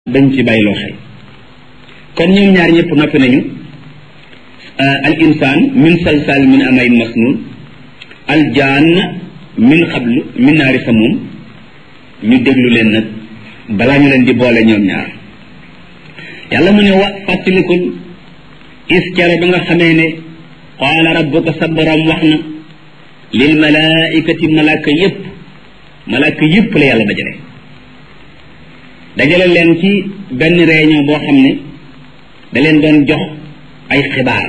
dañ ci bàyyiloo xel kon ñoom ñaar ñëpp noppi nañu al insaan min salsal min amayin masnun al jaan min xablu min naari samum ñu déglu leen nag balaa ñu leen di boole ñoom ñaar yàlla mu ne wa fàttalikul iskere ba nga xamee ne qaala rabbuka sa borom wax na lil malaikati malaaka yépp la yàlla dajale leen ci benn réunion boo xam ne da leen doon jox ay xibaar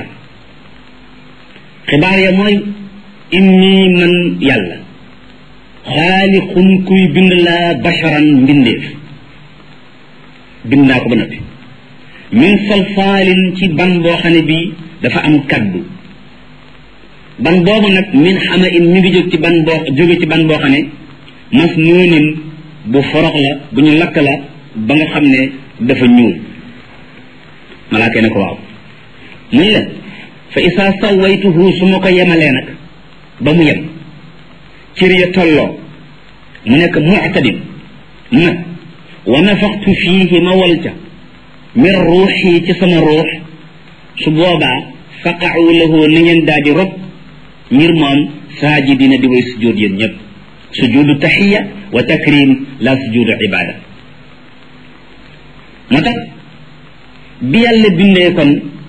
ya mooy inni man yàlla xaalixun kuy bind laa basharan mbindeef bind naa ko ba noppi min salsaalin ci ban boo xam ne bii dafa am kaddu ban boobu nag min xama in mi ngi jóge ci ban boo xam ne masnuunin bu forox la bu ñu lakk la ba nga xam ne dafa ñuul malaaka ne ko waaw muy la fa isaa sawaytuhu su ma ko yemalee nag ba mu yem cër ya tolloo mu nekk mu'tadil nag wa nafaxtu fiihi ma wal ca min ruuxi ci sama ruux su boobaa faqa'u lahu na ngeen daal di rob ngir moom saajidiina di way sujjóot yéen ñëpp sujudu taxiya wa takrim la sujudu ibada moo tax bi yàlla bindee kon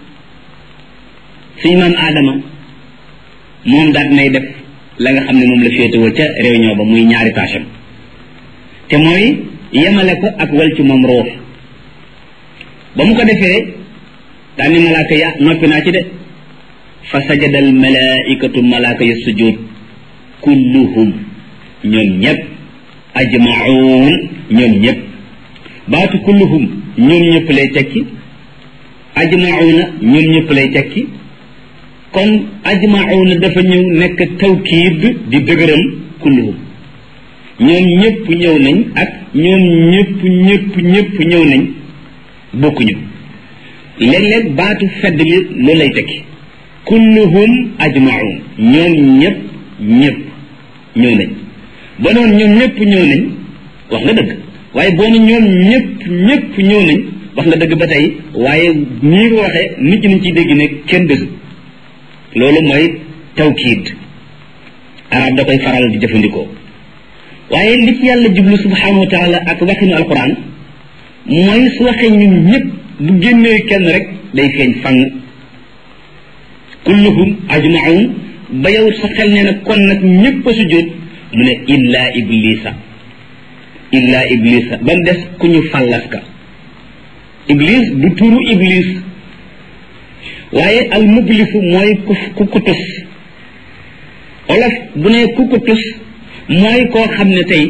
suñu maam aadama moom daal nay def la nga xam ne moom la féetewoo ca réunion ba muy ñaari tâcham te mooy yemale ko ak wal ci moom ruux ba mu ko defee daal ni malaaka ya noppi naa ci de fa sajada al malaikatu malaaka ya sujud kulluhum ñoom ñëpp ajmaun ñoom ñëpp baatu kulluhum ñoom ñëpp lay tekki ajmauna ñoom ñëpp lay tekki kon ajmauna dafa ñëw nekk tawkiid di dëgëral kulluhum ñoom ñëpp ñëw nañ ak ñoom ñëpp ñëw nañ bokkuñu léeg-léeg baatu fedd li loolu lay tekki kulluhum ajmaun ñoom ñëpp ñëw nañ ba noonu ñoom ñëpp ñëw nañ wax nga dëgg waaye boo ne ñoom ñëpp ñëw nañ wax nga dëgg ba tey waaye nii ko waxee nit ñi nañ ciy dégg ne kenn desu loolu mooy tawkiid arab da koy faral di jëfandikoo waaye li ci yàlla jublu subhanahu wa taala ak waxinu alquran mooy su waxee ñun ñëpp bu génnee kenn rek day feeñ fang kulluhum ajmaun ba yow sa xel ne nag kon nag ñëpp a sujjóot mu ne illa iblisa ba mu des ku ñu fàllas ka iblis du turu iblis waaye al mublisu mooy ku tus olof bu ne ku tus mooy koo xam ne tey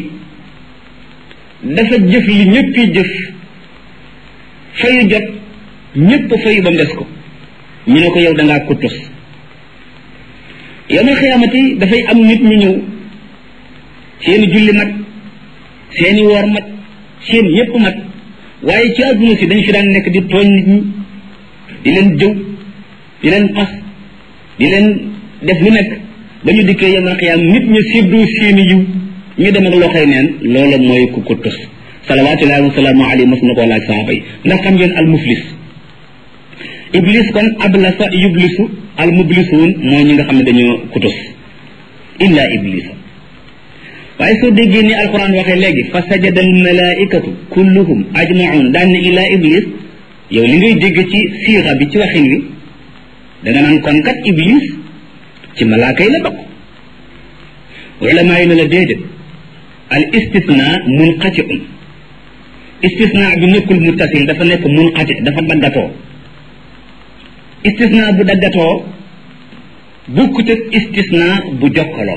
dafa jëf li ñëppi jëf fayu jot ñëpp fayu ba mu des ko ñu ne ko yow dangaa ku tus yawmal xiyaamati dafay am nit ñu ñëw seeni julli mat seeni woor mat seen yépp mat waaye ci àdduna si dañ fi daan nekk di tooñ nit ñi di leen jëw di leen xas di leen def lu nekk ba ñu dikkee yawmal xiyaam nit ñi séddoo seeni yiw ñu dem ak loxoy neen loola mooy ku ko tus salawaatullahi wa salaamu alayhi mas na koo laaj saxaaba yi ndax xam ngeen al muflis iblis kon ablasa yublisu al mublisuun mooy ñi nga xam ne dañoo ku tus illa iblisa waaye soo déggee ni alquran waxee léegi fa sajada al malaikatu kulluhum ajmaun daan ne illa iblis yow li ngay dégg ci siixa bi ci waxin wi danga naan kon kat iblis ci malaaka yi la bokk ulamaa yi ne la déedéet al istisna munqatiun istisna bi nekkul muttasil dafa nekk munqati dafa daggatoo istisna bu daggatoo bukkut ak istisna bu jokkaloo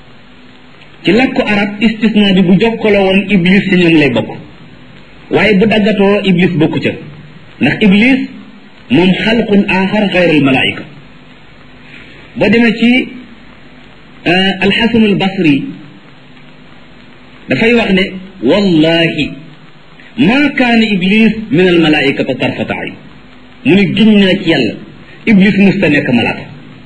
ci làkku arab istisna bi bu jokkaloo woon iblis ci ñoom lay bokk waaye bu daggatoo iblis bokku ca ndax iblis moom xalqun axar xayrul malaayika boo demee ci alxasanul basri dafay wax ne wallahi maa kaana iblis min al malaayikata tarfata ayn mu ne giñ naa ci yàlla iblis musta nekk malaaka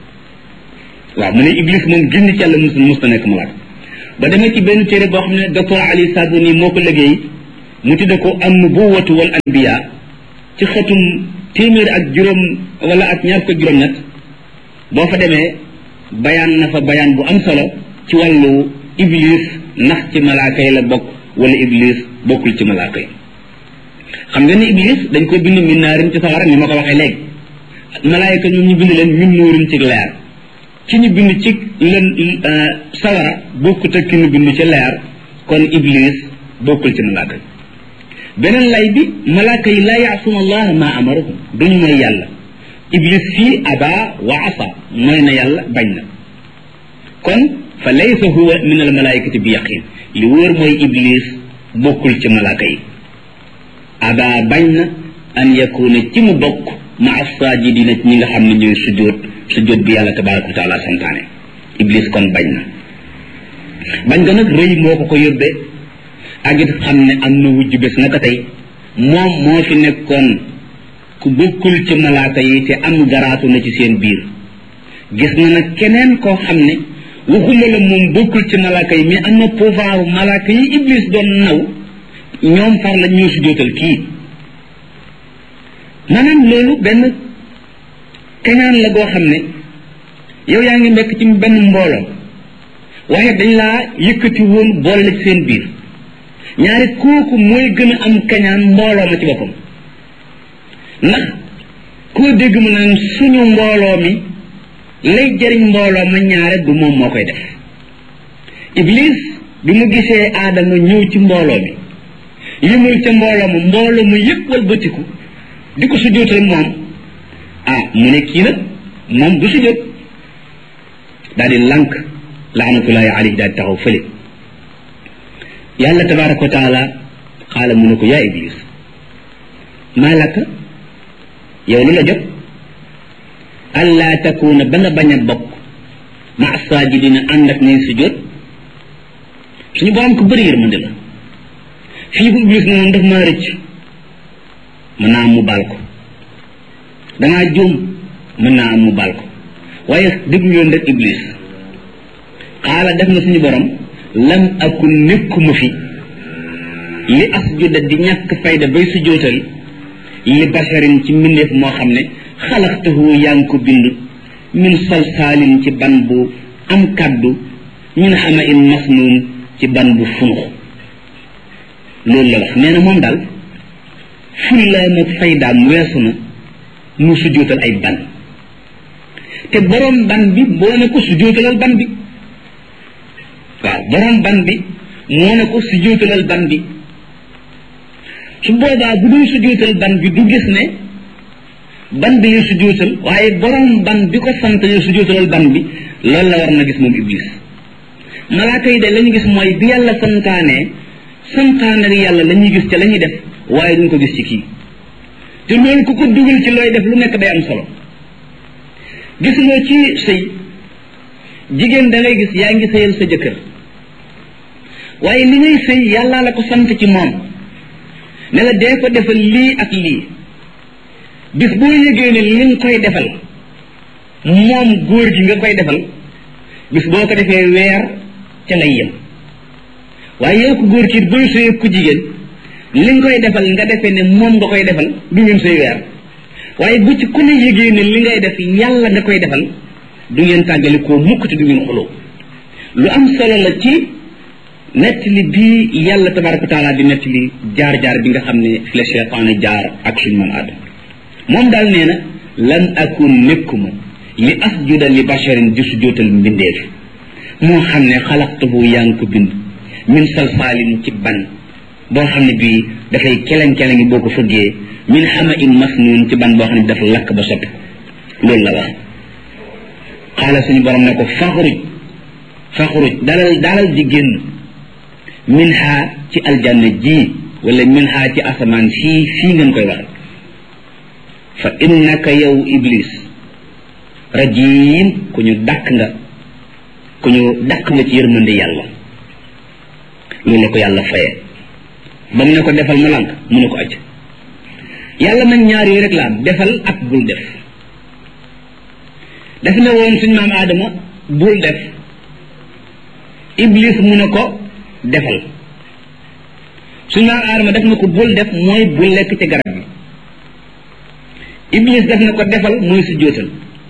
waaw mu ne iblis moom giñ ci yàlla musta nekk malaaka ba demee ci benn téere boo xam ne docteur Ali Sabuni moo ko liggéey mu tudde ko an nubuwatu wal anbiya ci xatum téeméer ak juróom wala ak ñaar ko juróom ñett boo fa demee bayaan na fa bayaan bu am solo ci wàllu iblis ndax ci malaaka yi la bokk wala iblis bokkul ci malaaka yi xam nga ni iblis dañ ko bind min naarin ci sawara ni ma ko waxee léegi malaayika ñoom ñu bind leen min nuurin ci leer ci ñu bind ci leen sawara bokkut ak ki ñu bind ci leer kon iblis bokkul ci malaaka yi beneen lay bi malaaka yi laa yaasuna allah ma amarahum duñu mooy yàlla iblis fii aba wa asa mooy na yàlla bañ na kon fa laysa huwa min al malaikati bi yaqin li wóor mooy iblis bokkul ci malaaka yi aba bañ na an yakuna ci mu bokk ma as-sajidina ñi nga xam ne ñooy sujjóot bi yàlla tabaraka wa taala santaane iblis kon bañ na bañ nga nag rëy moo ko ko yóbbee ak it xam ne am na wujj bés naka tey moom moo fi nekkoon ku bokkul ci malaaka yi te am garaatu na ci seen biir gis na nag keneen koo xam ne waxuma la moom bokkul ci malaaka yi mais am na pouvoiru malaaka yi iblis doon naw ñoom far la ñoo sujjóotal kii maanaam loolu benn kañaan la goo xam ne yow yaa ngi nekk ci benn mbooloo waaye dañ laa yëkkati woon boole ci seen biir ñaari kooku mooy gën a am kañaan mbooloo ma ci boppam ndax koo dégg mu naan suñu mbooloo mi lay jëriñ mbooloo ma ñaare du moom moo koy def iblis bi mu gisee aadama ñëw ci mbooloo mi yëmul ca mbooloo ma yëpp wal bëtiku di ko sujjóotal moom mu ne kii nag moom du sujjóot daal di lànk laanatullahi alayhi daal di taxaw fële yàlla tabaraka wa taala xaala mu ne ko yaa iblis maa laka yow lu la jot allaa takuna ba nga bañ a bokk ma saajidina ànd ak ñuy sujjóot suñu borom ko bëri yërmande la fii bu iblis ne moom daf maa rëcc mën naa am mu baal ko dangaa juum mën naa am mu baal ko waaye déglu yoon rek iblis xaala def na suñu borom lam akun nekkuma fi li asjuda di ñàkk fayda bay sujjóotal li basharin ci mbindeef moo xam ne xalaqtahu yaa ngi ko bind min salsaalin ci ban bu am kaddu min xama in masnuun ci ban bu funux loolu la wax nee na moom daal fullaam ak faydaam weesu na mu sujjóotal ay ban te borom ban bi boo ne ko sujjóotalal ban bi waaw borom ban bi moo ne ko sujjóotalal ban bi su boobaa bu dul sujjóotal ban bi du gis ne ban bi yu sujjóotal waaye borom ban bi ko sant yu sujjóotalal ban bi loolu la war na gis moom iblis malaaka yi de la ñu gis mooy bi yàlla santaane yàlla la ñuy gis ca la ñuy def waaye duñ ko gis ci kii te loolu ku ko dugal ci looy def lu nekk day am solo gis nga ci sëy jigéen da ngay gis yaa ngi sëyal sa jëkkër waaye li ngay sëy yàlla la ko sant ci moom ne la dee ko defal lii ak lii bis boo yëgee ne li nga koy defal moom góor gi nga koy defal bis boo ko defee weer ca lay yem waaye yow ko góor ki booy sëy ku jigéen li nga koy defal nga defee ne moom nga koy defal du ngeen sëy weer waaye bu ci ku ne yëgee ne li ngay def yàlla nga koy defal du ngeen tàggali koo mukk te du ngeen xuloo lu am solo la ci nettali bii yàlla tabaraka wa taala di nettali jaar-jaar bi nga xam ne fi la cheytaane jaar ak suñu moom aadama moom daal nee na lan akun nekkuma li asjuda li basharin di sujjóotal mbindeef moo xam ne xalaqtahu yaa ngi ko bind min salsaalin ci ban boo xam ne bii dafay keleng-keleng boo ko fëggee min xama in masnuun ci ban boo xam ne dafa lakk ba soppi loolu la wax xaala suñu borom ne ko faxruj dalal di génn min xaa ci aljanna ji wala min xaa ci asamaan fii ngeen koy waxe fa innaka yow iblis rajim ku ñu dàkk nga ci yërmande yàlla loolu la ko yàlla fayee ba mu ne ko defal mu lànk mu ne ko aj yàlla nag ñaar yooyu rek la am defal ak bul def daf ne woon suñu maam aadama bul def iblis mu ne ko defal suñu maam aadama def na ko bul def mooy bul lekk ci garab bi iblis def na ko defal mooy su jóotal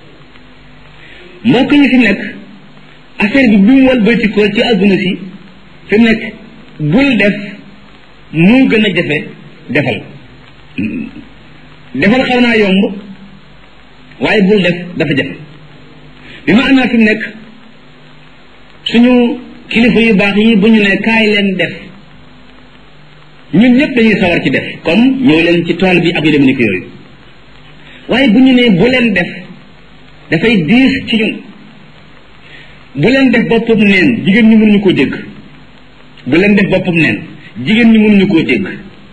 mbokk yi fi nekk affaire bi bu mu walbatikoo ci adduna si fi mu nekk bul def moo gën a jafe defal defal xaw naa yomb waaye bul def dafa jafe bi ma amee fi mu nekk suñu kilifa yu baax yi bu ñu ne kaay leen def ñun ñëpp dañuy sawar ci def comme ñëw leen ci tool bi ak yu dem ni ko yooyu waaye bu ñu ne bu leen def dafay diis ci ñun bu leen def boppam neen jigéen ñi mënuñu koo dégg bu leen def boppam neen jigéen ñi mënuñu koo dégg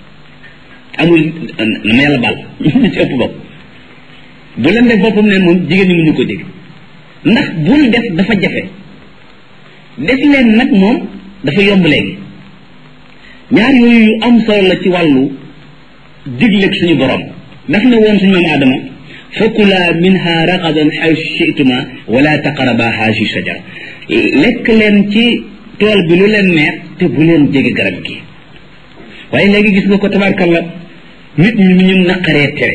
amul na ma yàlla baal ñu ci ëpp bopp bu leen def boppam neen moom jigéen ñi mënuñu koo dégg ndax bul def dafa jafe def leen nag moom dafa yomb léegi ñaar yooyu yu am solo la ci wàllu digleeg suñu borom daf na woon suñu maam Adama fakula minha ragadan xaysu chituma wala taqaraba haasi shajara lekk leen ci tool bi lu leen neex te bu leen jege garab gi waaye léegi gis nga ko tabarkalla nit ñi ñu naqaree tere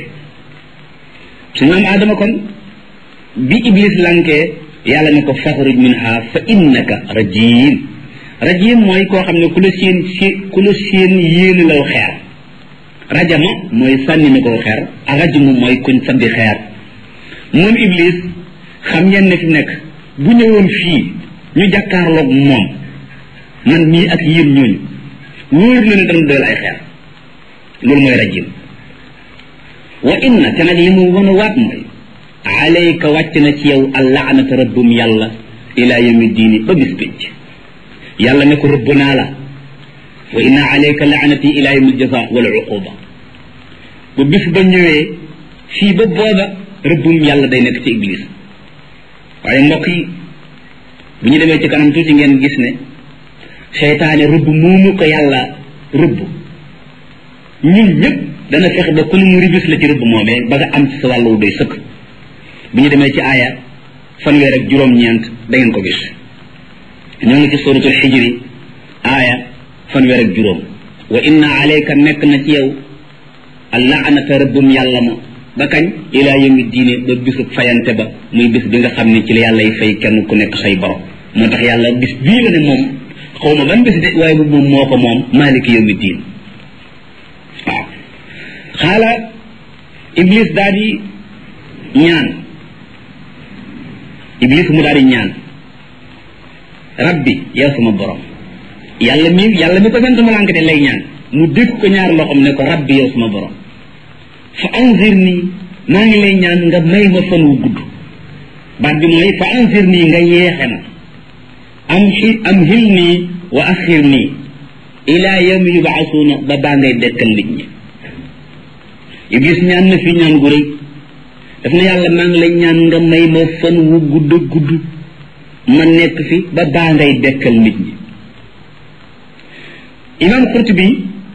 suñu maam Adama kon bi iblis lankee yàlla ne ko faxruj minha fa innaka rajim rajim mooy koo xam ne ku la seen yéene law xeer rajama mooy sànni na koo xeer rajimu mooy kuñ sandi xeer moom iblis xam ngeen ne fi nekk bu ñëwoon fii ñu jàkkaarloog moom man mii ak yéen ñooñu wóor na ne dana doyal ay xeer loolu mooy rajim wa inna te nag li mu wan a waat mooy alayka wàcc na ci yow allaanata rabbum yàlla ila yawmi diini ba bis pénc yàlla ne ko rëbb naa la wa inna alayka laanati ila yawmi aljaza wal uquba bu bis ba ñëwee fii ba booba rëbbum yàlla day nekk ci iblis waaye mbokk yi bu ñu demee ci kanam tuuti ngeen gis ne seytaane rëbb moomu ko yàlla rëbb ñun ñëpp dana fexe ba ku mu ribis la ci rëbb moomee ba nga am ci sa wàllu doy sëkk bu ñu demee ci aaya fanweer ak juróom-ñeent da ngeen ko gis ñoo ngi ci suratul xijri aaya fanweer ak juróom wa inna alayka nekk na ci yow allaanata rëbbum yàlla ma ba kañ ilaa yawmi diine ba bisub fayante ba muy bis bi nga xam ne ci la yàlla y fay kenn ku nekk say borom moo tax yàlla bis bii la ne moom xaw ma ban bis de waaye bu moom moo ko moom maaliki yawmi diin waaw xaala iblis daal di ñaan iblis mu daal di ñaan rabbi yow sama borom yàlla mi ko sant malaanka de lay ñaan mu dégg ko ñaar loxoom ne ko rabbi yow sama borom fa anzir nii maa ngi lay ñaan nga may ma fan wu gudd baat bi mooy fa anzir nii nga yeexe ma am hil nii wa axir nii ila yawmi yubaasuuna ba baa ngay dekkal nit ñi iblis ñaan na fi ñaan gu rëy daf na yàlla maa ngi lay ñaan nga may ma fan wu gudd gudd ma nekk fi ba baa ngay dekkal nit ñi imam Qurtubi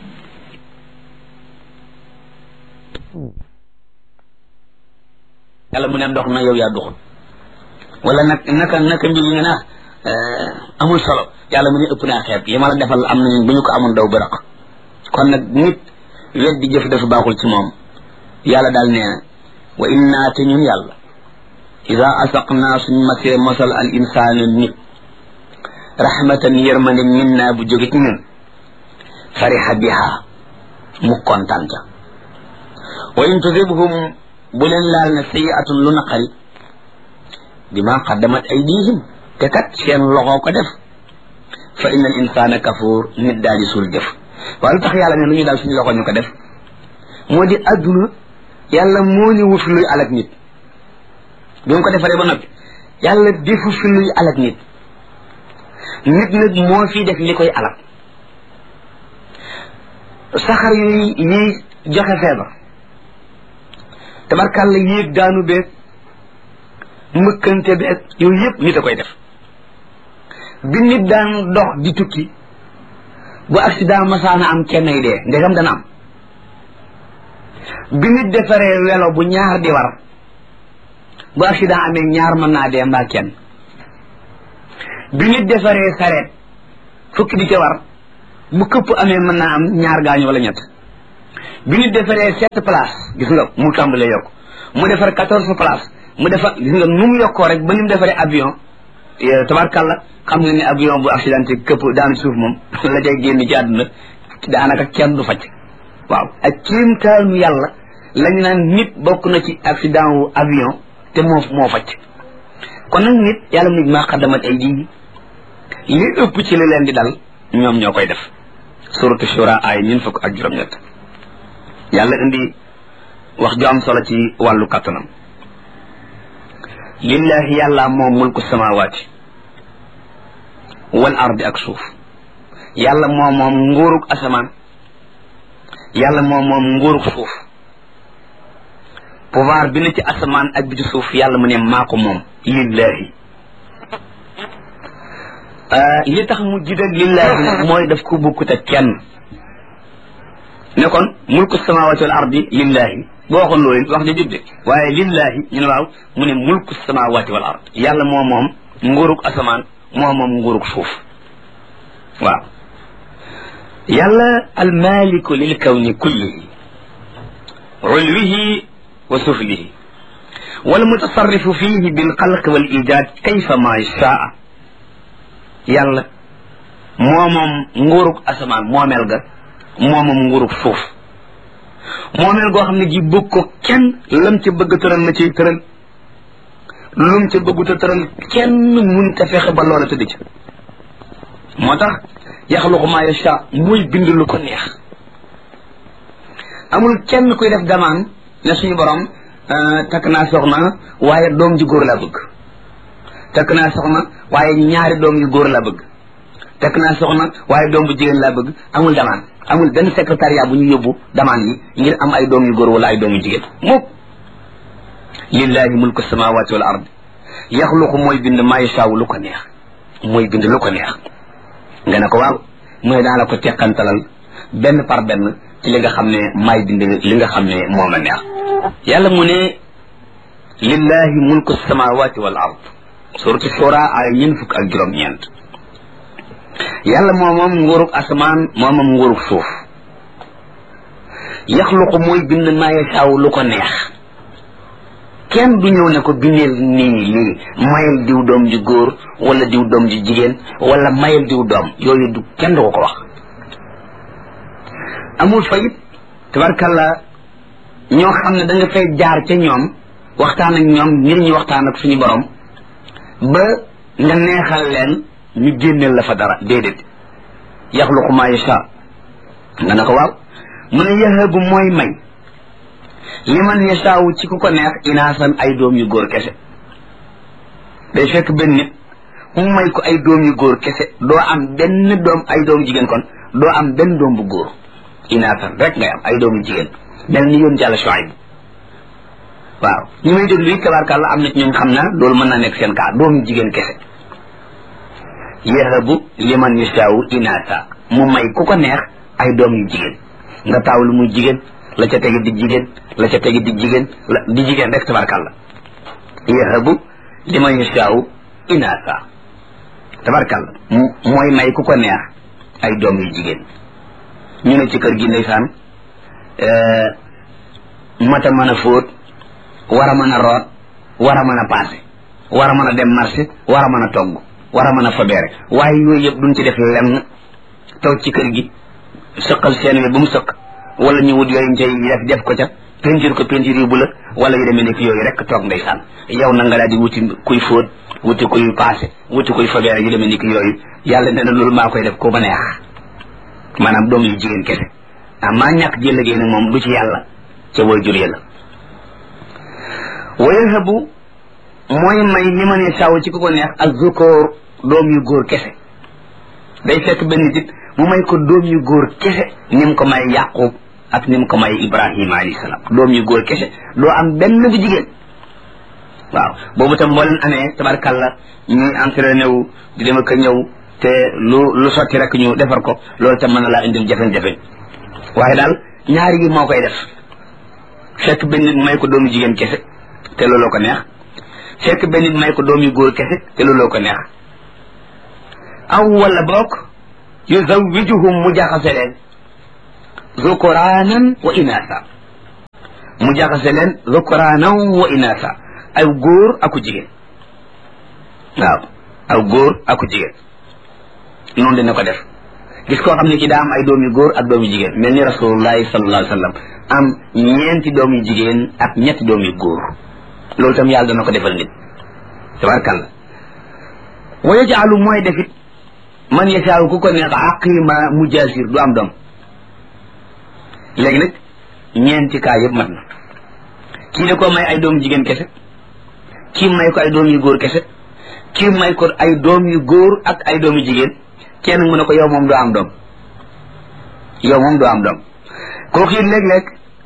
yàlla mu ne dox na yow yaa doxul wala naka mbir yi nga naa amul solo yàlla mu ne ëpp naa xeeb li ma la defal am nañu bu ñu ko amoon daw bëraq kon nag nit weddi jëf dafa baaxul ci moom yàlla daal nee na wa inna te ñun yàlla ida asaqnaa suñ masee mosal al insaanu nit rahmatan yërmande min naa bu jóge ci ñun fariha biha mu kontaan ca wa in tusibhum bu leen laal ne sayiatun lu naqari bima qaddamat aydihim te kat seen loxoo ko def fa inna al insana kafuur nit daal di suul jëf waaye lu tax yàlla ne lu ñu daal suñu loxo ñu ko def moo di adduna yàlla moo ñu wut luy alak nit bi mu ko defaree ba noppi yàlla defu fi luy alak nit nit nag moo fi def li koy alak saxar yi joxe feebar tabarkàlla yéeg daanu beeg mëkkante beeg yooyu yëpp nit a koy def bi nit daan dox di tukki bu accident masaana am kennay dee ndegam dana am bi nit defaree welo bu ñaar di war bu accident amee ñaar mën naa dee mbaa kenn bi nit defaree sareet fukki di ca war bu këpp amee mën naa am ñaar gaañu wala ñett bi ñu defaree 7 place gis nga mu tàmbalee yokk mu defar 14 place mu defar gis nga nu mu yokkoo rek ba ni mu defaree avion tabarkàlla xam nga ni avion bu accidenté këpp daanu suuf moom la cay génn ci àdduna daanaka kenn du facc waaw ak kéemtaanu yàlla lañu naan nit bokk na ci accident wu avion te moo facc kon nag nit yàlla mu maa xaddamat ay ji li ëpp ci li leen di dal ñoom ñoo koy def suratu shura ay ñun fukk ak juróom-ñett yàlla indi wax ju am solo ci wàllu kàttanam lillahi yàlla moom mulku samawaati wal ardi ak suuf yàlla moom nguurug asamaan yàlla moom nguurug suuf pouvoir bi na ci asamaan ak bi ci suuf yàlla mu ne maa ko moom lillahi li tax mu jiital lillahi mooy daf ko bukkut ak kenn ne kon mulku samawati wal ardi lillahi boo waxoon loolu wax ja jubde waaye lillahi ñu ne waaw mu ne mulku samawati wal ard yàlla moom nguurug asamaan moom nguurug suuf waaw yàlla almaliku lil kawni kullihi ulwihi wa suflihi wal mutasarrifu fihi bil xalq wal ijad kayfa ma shaa yàlla moom nguurug asamaan moomeel ga moom nguurug suuf moomeel goo xam ne gi bëgg ko kenn lam ca bëgg tëral la ciy tëral lum ca bëgguta tëral kenn mun ta fexe ba loola tëdd ci moo tax yaxluqu ma yasha muy bind lu ko neex amul kenn kuy def damaan ne suñu borom takk naa soxna waaye doom ji góor laa bëgg takk naa soxna waaye ñaari doom yu góor laa bëgg takk naa soxna waaye doom bu jigéen laa bëgg amul damaan amul benn secrétariat bu ñu yóbbu damaan yi ngir am ay doom yu góor wala ay doom yu jigéen mukk lillahi mulku samawati wal ard yaxluqu mooy bind maa yashaaw lu ko neex mooy bind lu ko neex nga ne ko waaw mooy daa la ko teqantalal benn par benn ci li nga xam ne maay bind li nga xam ne moom la neex yàlla mu ne lillahi mulku samawati wal ard suratu shura ay ñeent fukk ak juróom-ñeent yàlla moom nguurug asamaan moom nguurug suuf yaxluqu mooy bind maa yashaaw lu ko neex kenn du ñëw ne ko bindeel nii lii mayal diw doom ju góor wala diw doom ju jigéen wala mayal diw doom yooyu du kenn du ko wax amul fa it tabarkalla ñoo xam ne da nga fay jaar ca ñoom waxtaan ak ñoom ngir ñu waxtaan ak suñu borom ba nga neexal leen ñu génneel la fa dara déedéet yaxluqu ma yasha nga ne ko waaw mu ne yahabu mooy may liman yashaawu ci ku ko neex inaasan ay doom yu góor kese day fekk benn nit mu may ko ay doom yu góor kese doo am benn doom ay doom jigéen kon doo am benn doom bu góor inaasan rek ngay am ay doom yu jigéen mel ni yoon jàlla Shuayb waaw ñu may déglu it tabarkàlla am na ci ñoom xam na loolu mën naa nekk seen kaa doom jigéen kese yahabu liman yashaawu inaasa mu may ku ko neex ay doom yu jigéen nga taaw lu muy jigéen la ca tegi di jigéen la ca tegi di jigéen di jigéen rek tabarkàlla yahabu liman yashaawu inaasa tabarkàlla mooy may ku ko neex ay doom yu jigéen ñu ne ci kër gi ndeysaan mata mën a fóot war a mën a root war a mën a paase war a mën a dem marché war a mën a togg war a mën a fabeere waaye yooyu yëpp duñ ci def lenn toog ci kër gi sëqal seen wi bu mu sëq wala ñu wut yooyu njëy def ko ca peinture ko peinture yu bu la wala yu demee nekk yooyu rek toog ndeysaan yow na nga daal di wuti kuy fóot wuti kuy paase wuti kuy fabeere yu demee nekk yooyu yàlla nee na loolu maa koy def ko ba neex maanaam doom yu jigéen kese maa ñàkk jëllëgee nag moom du ci yàlla ca way jur la wa yahabu mooy may li ma ne saaw ci ku ko neex ak zukóor doom yu góor kese day fekk benn nit mu may ko doom yu góor kese ni mu ko may Yaqub ak ni mu ko may Ibrahima alayhi salaam doom yu góor kese doo am benn bu jigéen waaw boobu tam boo leen amee tabarkàlla ñuy entraîné wu di dem ak ñëw te lu sotti rek ñu defar ko loolu tam mën na laa indil jafe-jafe waaye daal ñaari yi moo koy def fekk benn nit may ko doomu jigéen kese te looloo ko neex fekk benn nit may ko doom yu góor kese te looloo ko neex aw wala bokk yuzawijuhum mu jaxase leen zukuraanan wa inaasa mu jaxase leen zukuraanan wa inaasa ay góor aku jigéen waaw aw góor aku jigéen noonu dina ko def gis koo xam ne ki daa am ay doom yu góor ak doom yu jigéen mel ni rasulullahi sallallahu alayhi wa sallam am ñeenti doom yu jigéen ak ñetti doom yu góor loolu tam yàlla dana ko defal nit tabarkalla wa yaj'alu mooy defit man yasaaw ku ko neex aqima mujaasir du am doom léegi nag ñeenti kaa yëpp mat na kii da ko may ay doom jigéen kese kii may ko ay doom yu góor kese kii may ko ay doom yu góor ak ay doom yu jigéen kenn mu ne ko yow moom doo am doom yow moom doo am doom kooku it léeg-léeg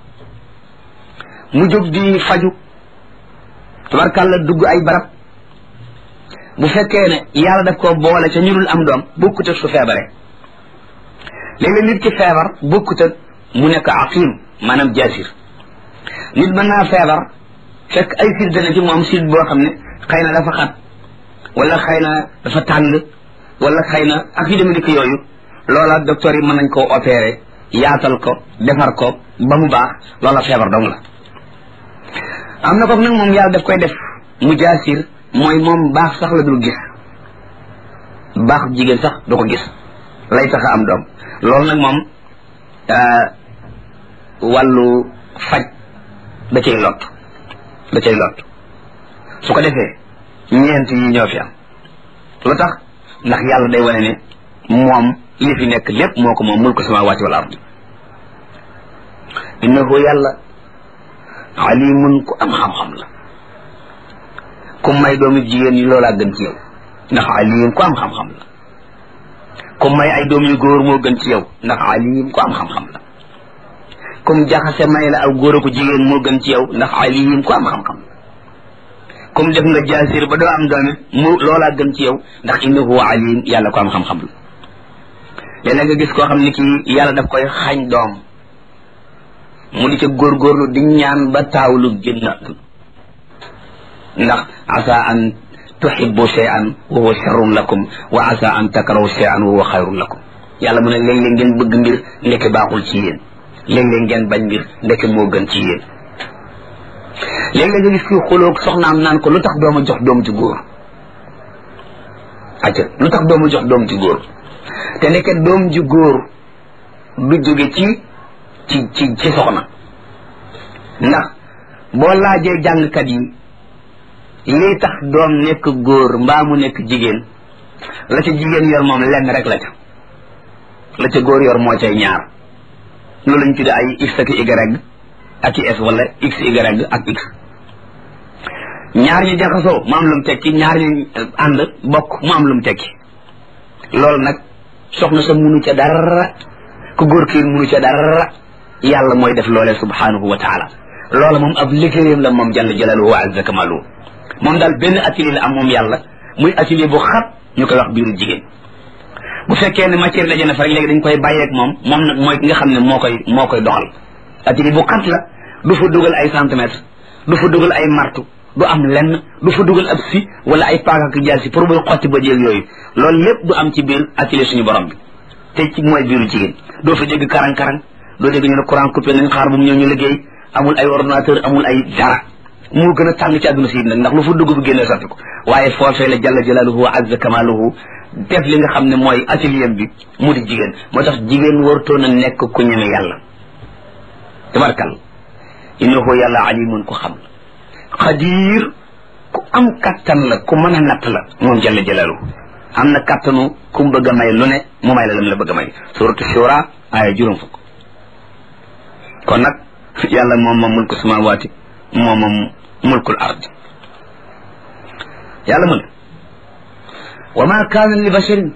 mu jóg di faju tabarkàlla dugg ay barab bu fekkee ne yàlla daf ko boole ca ñu dul am doom bokkut ak su feebare léeg-léeg nit ki feebar bokkut ak mu nekk aqim maanaam jaasir nit mën naa feebar fekk ay sid dana ci moom sid boo xam ne xëy na dafa xat wala xëy na dafa tàng wala xëy na ak yu demee dikk yooyu loola docteur yi mën nañ koo opéré yaatal ko defar ko ba mu baax loola feebar dong la am na ko nag moom yàlla daf koy def mu jaasir mooy moom baax sax la dul gis baax jigéen sax du ko gis lay tax a am doom loolu nag moom wàllu faj da cay lot su ko defee ñeent yi ñoo fi am lu tax ndax yàlla day wane ne moom li fi nekk lépp moo ko moom mulku samaawaati wal ardi innahu yàlla alimun ku am xam-xam la ku may doomu jigéen yi loolaa gën ci yow ndax alim ku am xam-xam la ku may ay doom yu góor moo gën ci yow ndax alim ku am xam-xam la comme jaxase may la aw góor aku jigéen moo gën ci yow ndax alim ku am xam-xam la comme def nga jaasir ba doo am doom it mu loolaa gën ci yow ndax innahu alim yàlla ko am xam-xam la léeg-léeg nga gis koo xam ne kii yàlla daf koy xañ doom mu di ca góorgóorlu di ñaan ba taawlu génn ndax asa an tuhibbu shay'an wa huwa sharrun lakum wa asa an takrahu shay'an wa huwa khayrun lakum yàlla mu ne léeg-léeg ngeen bëgg mbir ndeke baaxul ci yéen léeg-léeg ngeen bañ mbir ndeke moo gën ci yéen léeg-léeg nga gis kii xulóog soxnaam naan ko lu tax dooma jox doom ci góor acca lu tax dooma jox doom ci góor te ndeke doom ji góor du jóge ci soxna ndax boo laajee jàngkat yi lii tax doom nekk góor mbaa mu nekk jigéen la ca jigéen yor moom lenn rek la ca góor yor moo cay ñaar loolu lañ tudde ay x ak y ak i s wala x y ak x ñaar ñu jaxasoo mu am lu mu tekki ñaar ñu ànd bokk mu am lu mu tekki loolu nag soxna sa munu ca dara ku góor kii munu ca dara yàlla mooy def loolee subhanahu wa taala loola moom ab liggéeyam la moom jalla jalaaluhu wa azza kamaluhu moom daal benn atelier la am moom yàlla muy atelier bu xat ñu koy wax biiru jigéen bu fekkee ne matière daje na fa rek léegi dañ koy bàyyeeg moom nag mooy ki nga xam ne moo koy doxal atelier bu xat la du fa dugal ay centimètres du fa dugal ay martu du am lenn du fa dugal ab si wala ay paaka ak jaasi pour muy xotti ba jéeg yooyu loolu lépp du am ci biir atelier suñu borom bi te ci mooy biiru jigéen doo fa dégg karang-karang doo dégg ñu ne courant coupé nañ xaar bu mu ñëw ñu liggéey amul ay ordinateur amul ay dara moo gën a tàng ci àdduna si nag ndax lu fa dugg bu génnee sotti ko waaye foofee la jalla jalaaluhu wa azza kamaluhu def li nga xam ne mooy atelier bi mu di jigéen moo tax jigéen wartoon a nekk ku ñeme yàlla tabarkal innahu yàlla alimun ku xam xadir ku am kattan la ku mën a natt la moom jalla jalaaluhu am na kattanu ku mu bëgg a may lu ne mu may la lam la bëgg a may suratu shura aaya juróom fukk kon nag yàlla moom moom mulku samawaati moom moom mulkul ardi yàlla mu ne wa ma kaana li basharin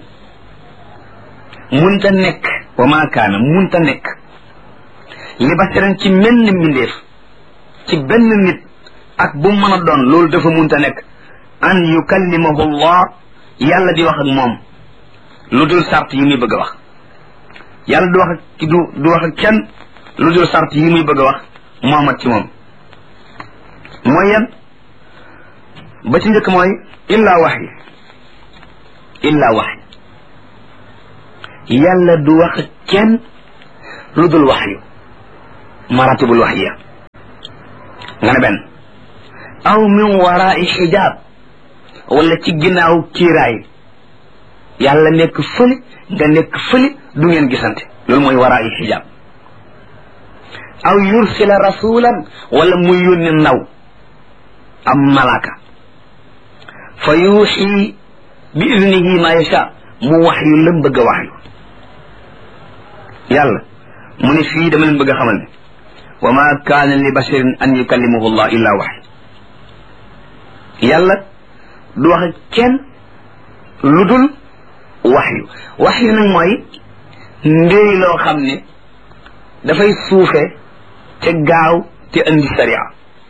munta nekk wa ma kaana munta nekk li basharin ci menn mbindeef ci benn nit ak bu mën a doon loolu dafa munta nekk an yukallimahu allah yàlla di wax ak moom lu dul sart yi muy bëgg a wax yàlla du wax ak du wax ak kenn lu dul sart yi muy bëgg a wax moomat ci moom mooy yan ba ci njëkk mooy illa waxyi yàlla du wax kenn lu dul waxyu maratibul waxya nga ne benn aw min waraai xijaab wala ci ginnaaw kiiraay yàlla nekk fële nga nekk fële du ngeen gisante loolu mooy waraai xijaab aw yursila rasulan wala mu yónni ndaw am malaaka fa yuuxi bi idnihi ma yasha mu wax yu lam bëgg a wax yu yàlla mu ne fii dama leen bëgg a xamal ne wa ma kaana li basharin an yukallimahu allah illa waxy yàlla du wax kenn lu dul wax yu nag mooy ndéy loo xam ne dafay suufe te gaaw te andi sariya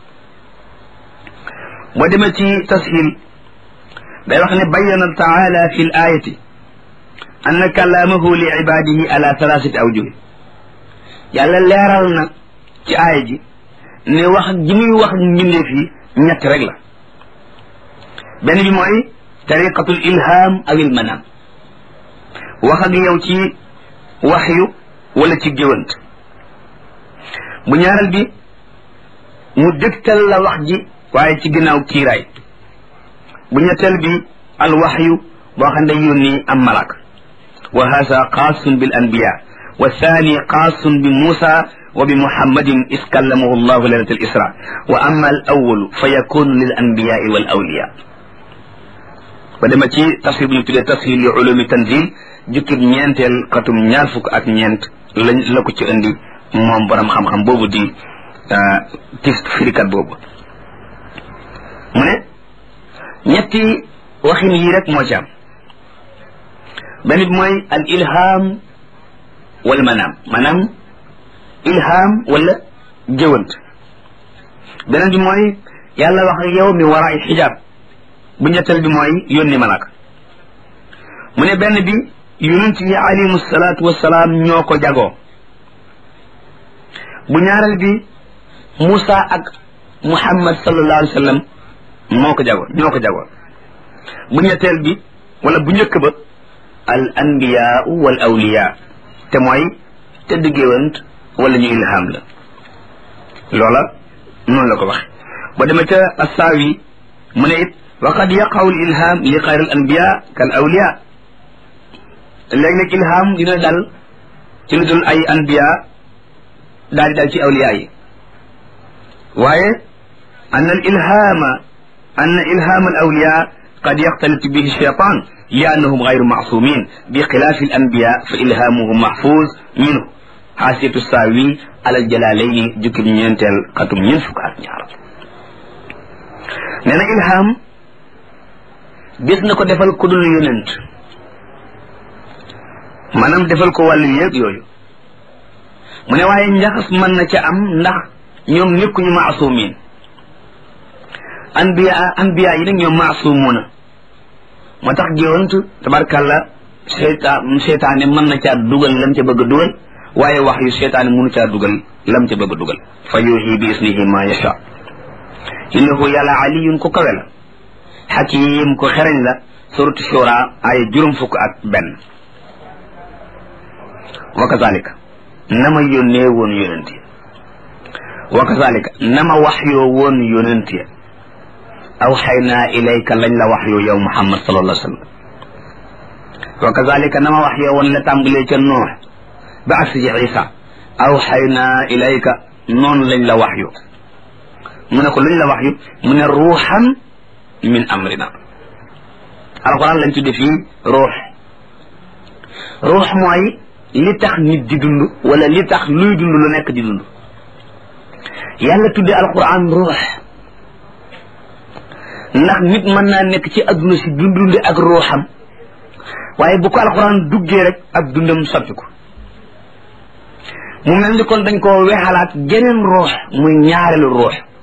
boo demee ci tashil day wax ne bayyana taala fi l ayati anna kalaamahu li ibadihi ala thalathati awjuh yàlla leeral na ci aaya ji ne wax ji muy wax mbindeef yi ñett rek la benn bi mooy tariqatul ilham aw il manam wax ak yow ci waxyu wala ci géwant bu ñaareel bi mu dëgtal la wax ji waaye ci ginnaaw kiiraay bu ñetteel bi al waxyu boo xam ne yónni am malak wa hasa xaasun bil anbiya wa thani xaasun bi Musa wa bi Muhammadin is kallamahu llahu laylat al isra wa amma al awalu fa yakunu lil anbiyai wal awliya ba dema ci tafsir bu ñu tuddee tafsir li ulumi tanzil jukkib ñeenteel xatum ñaar fukk ak ñeent lañ la ko ci indi moom borom xam-xam boobu di tis firikat boobu mu ne ñetti waxin yi rek moo ci am benn bi mooy al ilham wal manam maanaam ilham wala jëwant beneen bi mooy yàlla wax ak yow mi waraay xijaab bu ñetteel bi mooy yónni malaka mu ne benn bi yonent yi alayhimu salaatu wasalaam ñoo ko jagoo bu ñaareel bi Musa ak Muhammad sallallahu alayhi wa sallam ñoo ko jagoo bu ñetteel bi wala bu njëkk ba al anbiyaau wal awliya te mooy tëdd géwant wala ñu ilham la loola noonu la ko waxe ba demee ca assaawi mu ne it wa qad yaqaw al ilham li xayr al anbiya kal awliya léeg-léeg ilham dina dal ci lu dul ay anbiya daal di dal ci awliya yi waaye anna ilham al awliya qad yaxtalit bihi shaytan li annahum gayru maasumin bi xilaafi al anbiya fa ilhamuhum mahfuz minhu xaasiyatu saawi alal jalaalayni jukkib ñeenteel xatum ñeent fukk ak ñaar nee na ilham gis na ko defal ku dul yonent maanaam defal ko wàllu yéeg yooyu mu ne waaye njaxas mën na ca am ndax ñoom nekkuñu maasumin anbiya yi nag ñoom maasumuna moo tax géwant tabarkàlla seytaane mën na caa dugal lam ca bëgg a dugal waaye wax yu seytaane mënu caa dugal lam ca bëgg a dugal fa yuuxi bi isnihi ma yasha innahu yàlla aliyun ko kawe la xakim ko xereñ la suratu shura ay juróom fukk ak benn wa kazalika nama yónnee woon yonent ya wa kazalika nama waxyoo woon yonent ya awxaynaa ilayka lañ la waxyoo yow Muhammad sallallahu alayhi wa sallam wa kazalika nama waxyoo woon la tàmbalee ca Noox ba agsi ci Isa awxaynaa ilayka noonu lañ la waxyoo mu ne ko luñ la waxyu mu ne ruuxan min amrina alquran lañ tudde fii ruux mooy li tax nit di dund wala li tax luy dund lu nekk di dund yàlla tudde alquran ruux ndax nit mën naa nekk ci adduna si dundundi ak ruuxam waaye bu ko alquran duggee rek ak dundam soppi ko mu mel ni kon dañ koo weexalaat geneen ruux muy ñaareelu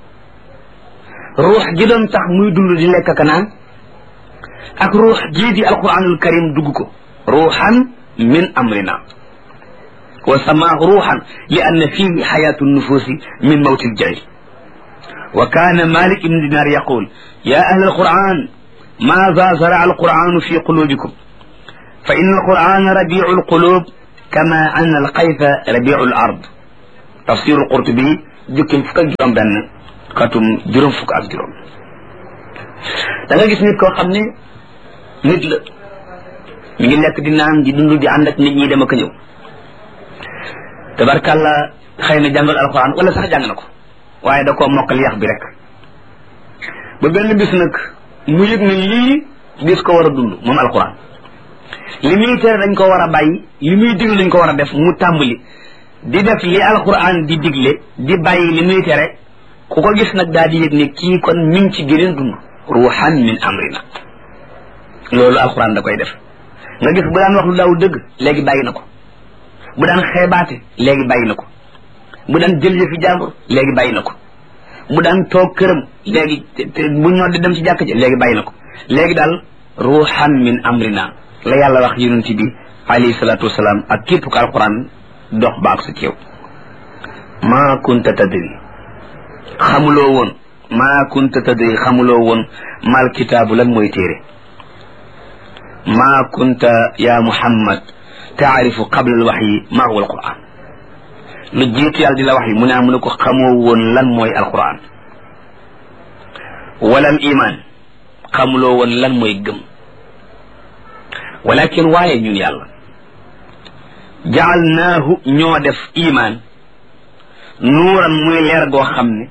ruux gi doon tax muy dund di lekk ka naan ak ruux jii di alquranul karim dugg ko ruuxan min amrina wa samaahu ruuxan li anna fihi xayaatu nufuusi min mawti ljahil wa kaana malik ibn dinar yaqul ya ahla alquran maada zaraa alquranu fi qulubikum fa inna alqur'ana rabiu alqulub kama anna alqayfa rabiu alard tafsiru alqurtubi jukkim fukk ak juróom benn xatum juróom fukk ak juróom da nga gis nit koo xam ne nit la mi ngi lekk di naan di dund di ànd ak nit ñi dem ak ñëw tabarkàlla xëy na jàngal alquran wala sax jàng na ko waaye da koo mokkal yax bi rek ba benn bis nag mu yëg ne lii bis ko war a dund moom alquran li muy tere dañ ko war a bàyyi li muy digle dañ ko war a def mu tàmbali di def li alquran di digle di bàyyi li muy tere ku ko gis nag daal di yëg ne kii kon mi ngi ci gëneen dund ruuxan min amrina loolu alquran da koy def nga gis bu daan wax lu daawul dëgg léegi bàyyi na ko bu daan xeebaate léegi bàyyi na ko bu daan jël yëfi jàmbur léegi bàyyi na ko bu daan toog këram léegi bu ñoo di dem ci jàkk ji léegi bàyyi na ko léegi daal ruuxan min amrina la yàlla wax yonent bi alayhi salaatu wasalaam ak képp ko alquran dox baak sa ceew maa kunta tadri xamuloo woon maa kunta tadri xamuloo woon mal kitaabu lan mooy téere maa kunta ya muhammad taarifu qabla al waxyi maa huwa alquran lu jiitu yàlla di la wax yi mu ne ko xamoo woon lan mooy alquran wala al iman xamuloo woon lan mooy gëm walakin waaye ñun yàlla jaalnaahu ñoo def iman nuuran muy leer goo xam ne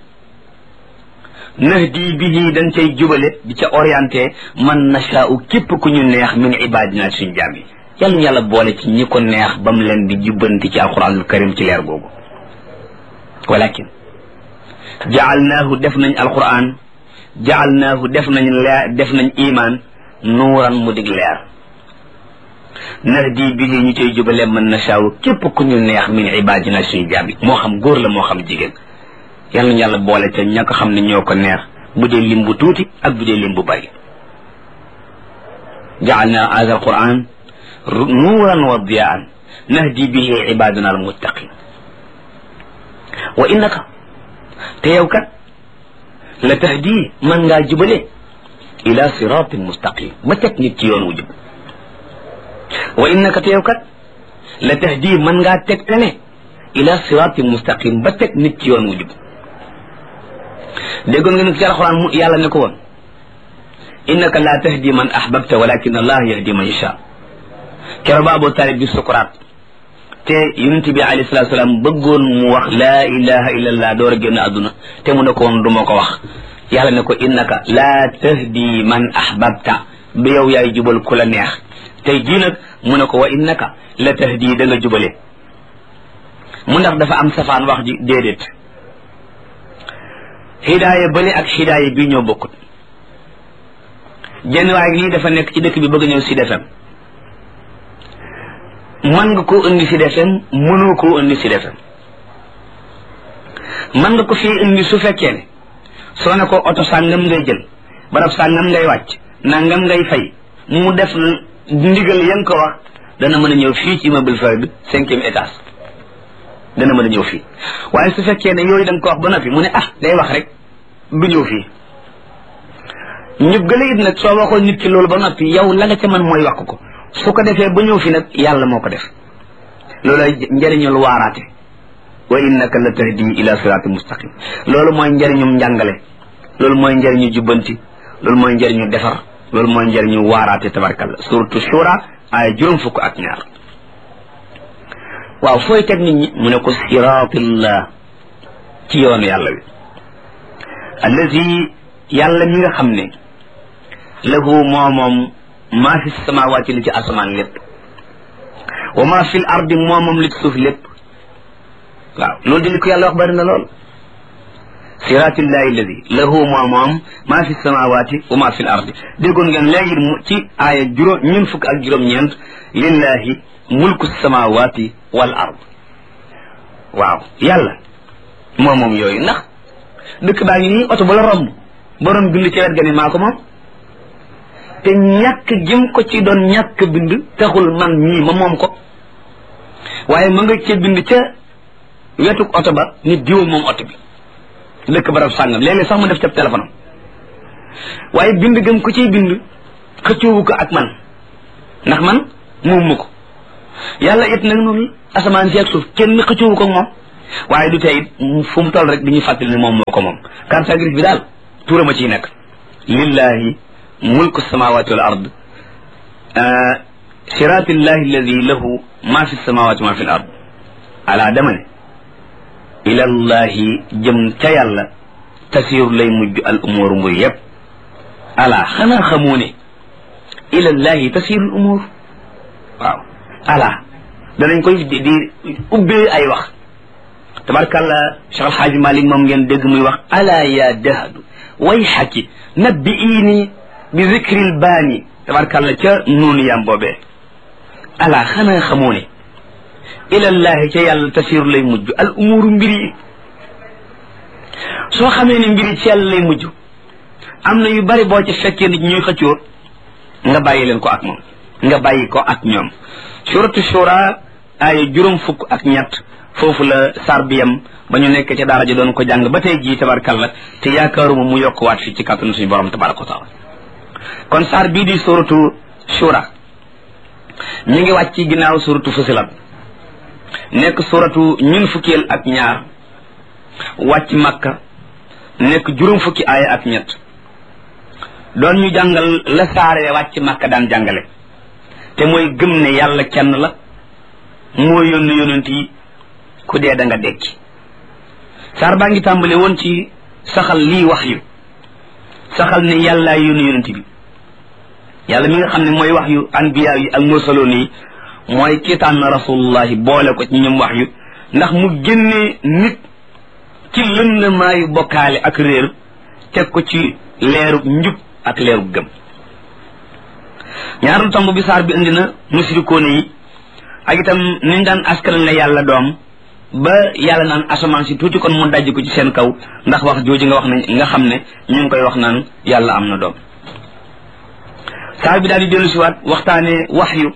nahdi bihi dañ cay jubale di ca orienté man nashaa'u képp ku ñu neex min ibadina suñ jaam yi yàlla ñu yàlla boole ci ñi ko neex ba mu leen di jubbanti ci alquranul karim ci leer googu walakin jaalnaahu def nañ alquran jaalnaahu def nañ leer def nañ iman nuuran mu dig leer nahdi bihi ñu cay jubale man nashaa'u képp ku ñu neex min ibadina suñ jaam yi moo xam góor la moo xam jigéen yàlla ñu yàlla boole ca ña ko xam ne ñoo ko neex bu dee lim bu tuuti ak bu dee lim bu bari jaalna hadha alquran nuuran wa diyaan nahdi bihi ibadana almuttaqin wa innaka te yow kat la tahdi man ngaa jubale ila siratin mustaqim ba teg nit ci yoon wu jub wa innaka te yow kat la tahdi man ngaa tegtale ila siratin mustaqim ba teg nit ci yoon wu jub déggoon nga nag ci alxuraan mu yàlla ne ko woon innaka la tahdi man ahbabta walakin allah yahdi man yasha kero ba Abu Talib bi sukuraat te yonent bi alayhi salatu salaam bëggoon mu wax laa ilaha illa allah door a génn àdduna te mu ne ko woon du ma ko wax yàlla ne ko innaka la tahdi man ahbabta bi yow yaay jubal ku la neex tey jii nag mu ne ko wa innaka la tahdi da nga jubale mu ndax dafa am safaan wax ji déedéet hidaaya bële ak hidaaya bii ñoo bokkut jenn waaye lii dafa nekk ci dëkk bi bëgg ñëw Sud FM mën nga koo indi Sud FM mënoo koo indi Sud FM mën nga ko fii indi su fekkee ne soo ne ko oto sàngam ngay jël barab sàngam ngay wàcc nangam ngay fay mu def ndigal ya nga ko wax dana mën a ñëw fii ci immeuble Fayda bi 5e étage dana mën a ñëw fii waaye su fekkee ne yooyu da nga ko wax ba noppi mu ne day wax rek du ñëw fii ñu gële it nag soo waxoon nit ki loolu ba noppi yow la nga ca mën mooy wax ko su ko defee ba ñëw fi nag yàlla moo ko def loolu njëriñul waaraate wa innaka la tahdi ila siraatin mustaqim loolu mooy njëriñum njàngale loolu mooy njëriñu jubbanti loolu mooy njëriñu defar loolu mooy njëriñu waaraate tabarkalla suratu shura ay juróom fukk ak ñaar waaw fooy teg nit ñi mu ne ko siraatillah ci yoonu yàlla wi allazi yàlla mi nga xam ne lahu moom maa fi samawaati li ci asamaan lépp wa maa fi l ardi moom li ci suuf lépp waaw loolu di li ko yàlla wax bari na lool siratillahi alladi lahu moom maa fi samawaati wa maa fi l ardi déggoon ngeen léegi ci aaya ñun fukk ak juróom-ñeent lillahi mulku samawaati wal ard waaw yàlla moom yooyu ndax dëkk baa ngi nii oto ba la romb borom bind ci wet ga ne maa ko moom te ñàkk jëm ko ci doon ñàkk bind taxul man ñii ma moom ko waaye ma nga ca bind ca wetuk oto ba nit diwa moom oto bi dëkk barab sàngam léeg-léeg sax mu def ca téléphone am waaye bind gëm ko ciy bind xëccoowu ko ak man ndax man moomu ko yàlla it nag noonu asamaan si ak suuf kenn xëccoowu ko moom waaye du tey it fu mu toll rek di ñu fàttali ne moom moo ko moom carte grise bi daal tuurama ciy nekk lillahi mulku samawati wal ard siratillahi alladi lahu ma fi samawati ma fi l ard ala dama ne ilallahi jëm ca yàlla tasiru lay mujj al umur mbir yépp ala xanaa xamoo ne ilallahi tasiru al umur waaw ala danañ koy di ubbee ay wax tabarkàlla Cheikh Alxaaji Malik moom ngeen dégg muy wax ala ya dahadu way xaki nabbi iini bi zikril baani tabarkàlla ca noonu yam boobee ala xanaa xamoo ne ilallahi ca yàlla tasiru lay mujj al umuru mbir yi soo xamee ne mbir yi ci yàlla lay mujj am na yu bari boo ci fekkee nit ñuy xëccoo nga bàyyi leen ko ak moom nga bàyyi ko ak ñoom suratu shura ay juróom fukk ak ñett foofu la sar bi yam ba ñu nekk ca daara ji doon ko jàng ba tey jii tabarkalla te yaakaaruma mu yokkuwaat fii ci kàttanu suñu borom tabaraka wa taala kon sar bii di suratu shura mi ngi wàcc ci ginnaaw suratu fusilat nekk suratu ñun fukkeel ak ñaar wàcc makka nekk juróom fukki aaya ak ñett doon ñu jàngal la saare wàcc makka daan jàngale te mooy gëm ne yàlla kenn la moo yónni yonent yi ku dee da nga dekki saar baa ngi tàmbale woon ci saxal lii wax yu saxal ne yàllaa yónni yonent bi yàlla mi nga xam ne mooy wax yu anbiya yi ak mursaloon yi mooy ki tànn rasulullahi boole ko ci ñoom wax yu ndax mu génne nit ci lëndamaayu bokkaale ak réer teg ko ci leerub njub ak leerub gëm ñaareelu tomb bi saar bi indi na musrikoone yi ak itam niñ daan askan la yàlla doom ba yàlla naan asamaan si tuuti kon mu dajj ko ci seen kaw ndax wax jooju nga wax ne nga xam ne ñu ngi koy wax naan yàlla am na doom saar bi daal di dellu siwaat waxtaane waxyu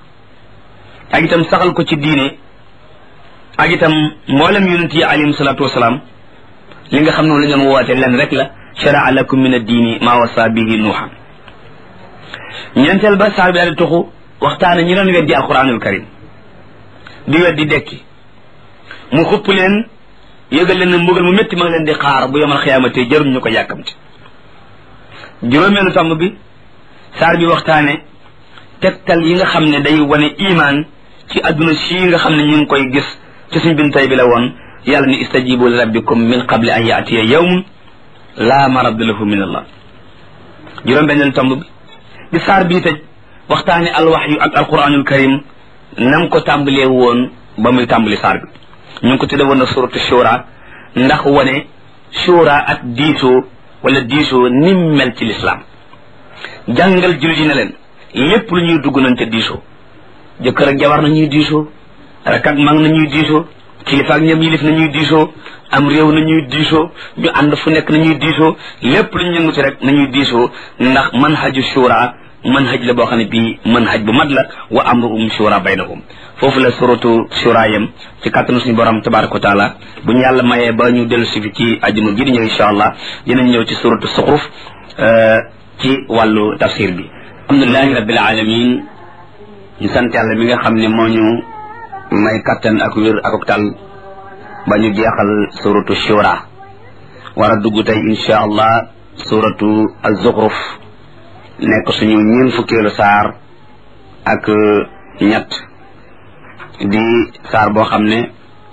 ak itam saxal ko ci diine ak itam mboolem yonent yi alayhim salaatu wasalaam li nga xam ne la ñu woote len rek la sharaa lakum min ad-diini maa wasa bihi nuuhan ñeenteel ba saar bi daal di tuxu waxtaane ñi doon weddi alquranul karim di weddi dekki mu xupp leen yëgal leen ne mbugal mu métti ma ngi leen di xaar bu yomal xiyaamate jaruñ ñu ko yàkkamti juróomeelu tomb bi saar bi waxtaane tegtal yi nga xam ne day wane iman ci adduna sii nga xam ne ñu ngi koy gis ci suñ bin tay bi la woon yàlla ni istajibu li rabbikum min qabli an yaatiya yawmun laa marad lahu min allah juróom benneelu tomb bi saar bii tëj waxtaane alwaxyu ak alquranul karim nam ko tàmbalee woon ba muy tàmbali saar bi ñu ngi ko tudde woon na suratu shura ndax wane shura ak diisoo wala diisoo nim mel ci lislaam jàngal jullit yi ne leen lépp lu ñuy dugg nañ ca diisoo jëkkër ak jabar nañuy diisoo rak ak mag nañuy diisoo kilifa ak ñëm yilif nañuy diisoo am réew nañuy diisoo ñu ànd fu nekk nañuy diisoo lépp lu ñu yënguti rek nañuy diisoo ndax manhaju shura manhaj la boo xam ne bii manhaj bu mat la wa amruhum shura baynahum foofu la suratu shura yam ci kàttanu suñu borom tabaraka wa taala bu ñu yàlla mayee ba ñu dellu si fi ci ajuma ji di ñëw insha allah dinañ ñëw ci suratu suxruf ci wàllu tafsir bi alhamdulilahi rabbil alamin ñu sant yàlla mi nga xam ne moo ñu may kattan ak wér ak tal ba ñu jeexal suratu shura war a dugg tey insha allah suratu az-zukhruf nekk suñu ñeen fukkeelu saar ak ñett di saar boo xam ne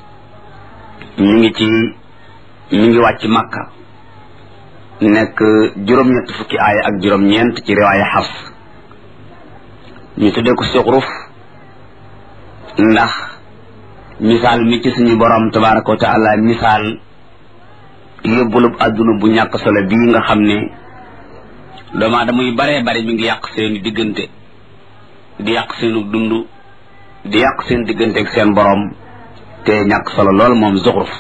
mi ngi wàcc makka nekk juróom-ñett fukki aaya ak juróom-ñeent ci riwaaya Hafs ñu tuddee ko Zuxruf ndax misaal mi ci suñu borom tabaraka wa taala misaal yóbbulub adduna bu ñàkk solo bii nga xam ne doomu aadama yu baree bari mi ngi yàq seen diggante di yàq seenu dund di yàq seen diggante ak seen borom te ñàkk solo lool moom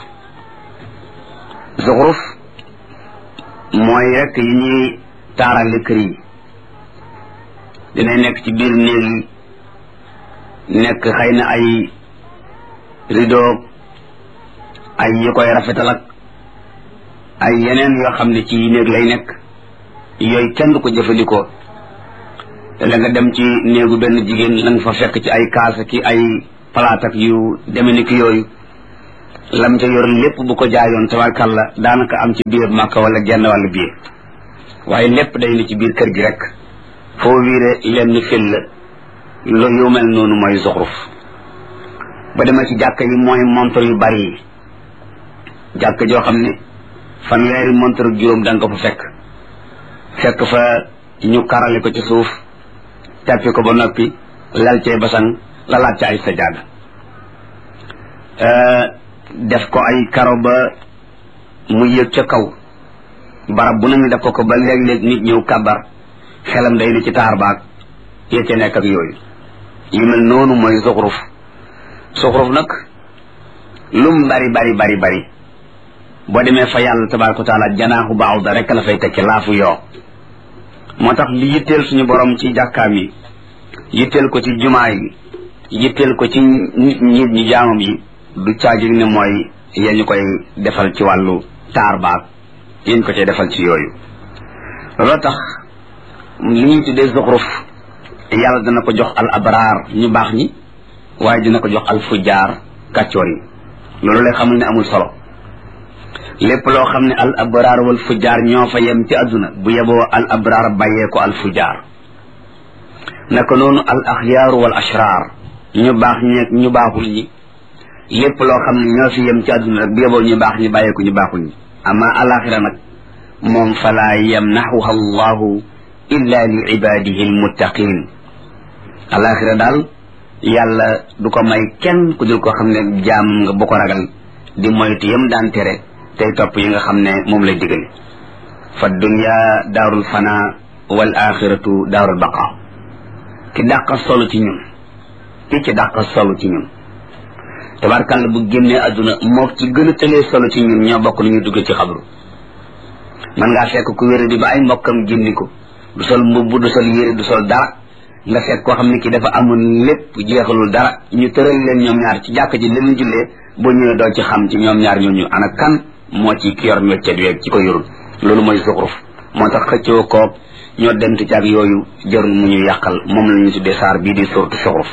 Zuxruf mooy rek yi ñuy taarale kër yi dina nekk ci biir néeg yi nekk xëy na ay rideau ay yi koy rafetal ak ay yeneen yoo xam ne ci néeg lay nekk yooyu kenn du ko jëfandikoo la nga dem ci néegu benn jigéen la nga fa fekk ci ay kaasa ki ay palaat ak yu deme ni ki yooyu lam ca yor lépp bu ko jaayoon tabarkàlla daanaka am ci biir Màkka wala genn wàllu biir waaye lépp day ni ci biir kër gi rek foo wiire lenn fil la lu yu mel noonu mooy zuxruf ba demee ci jàkka yi mooy montre yu bari yi jàkka joo xam ne fanweeri montre juróom da nga ko fa fekk fa ñu karale ko ci suuf tappi ko ba noppi lal cee basan lalaat ca ay sajaada def ko ay karo ba mu yëg ca kaw barab bu nañu def ko ba léeg-léeg nit ñëw kabar xelam day ni ci taar baag yee ca nekk ak yooyu yu mel noonu mooy zuxruf nag lum bari boo demee fa yàlla tabaraka wa taala janaaxu baawda rek la fay tekki laafu yoo moo tax li yitteel suñu borom ci jàkkaam yi yitteel ko ci jumaa yi yitteel ko ci nit ñi jaamam yi du caagi ne mooy yéen ñu koy defal ci wàllu taar baag yéen ko cay defal ci yooyu looloo tax li ñuy tuddee zuxruf yàlla dana ko jox al abraar ñu baax ñi waaye dina ko jox al fujjaar kàccoor yi loolu lay xamul ne amul solo lépp loo xam ne al abraar wal fujjaar ñoo fa yem ci àdduna bu yeboo al abraar bàyyee ko al fujjaar naka noonu al axyaar wal ashraar ñu baax ñeeg ñu baaxul ñi lépp loo xam ne ñoo fi yem ci àdduna rek bu yeboo ñu baax ñi bàyyee ko ñu baaxul ñi ama alaxira nag moom falaa yamnaxuha allahu illa li ibadihi almuttaqin alaxira daal yàlla du ko may kenn ku dul ko xam ne jaam nga bu ko ragal di moytu yam daan tere tey topp yi nga xam ne moom lay digal fa dunya daarul fana wal axiratu daarul baqa ki dàqa solo ci ñun ci dàqa solo ci ñun tabarkàlla bu génnee adduna moo ci gën a tëlee solo ci ñun ñoo bokk lu ñuy dugg ci xabru man ngaa fekk ku wéra di ba ay mbokkam génni ko du sol mbubb du sol yére du sol dara nga fekk koo xam ne ki dafa amoon lépp jeexalul dara ñu tëral leen ñoom ñaar ci jàkk ji leen jullee boo ñëwee doo ci xam ci ñoom ñaar ñooñu ana kan moo ci ki yor méccet weeg ci ko yorul loolu mooy zuxruf moo tax xëccoo koog ñoo dent ci ak yooyu jarul mu ñu yàqal moom la ñu tuddee saar bii di suuratu zuxruf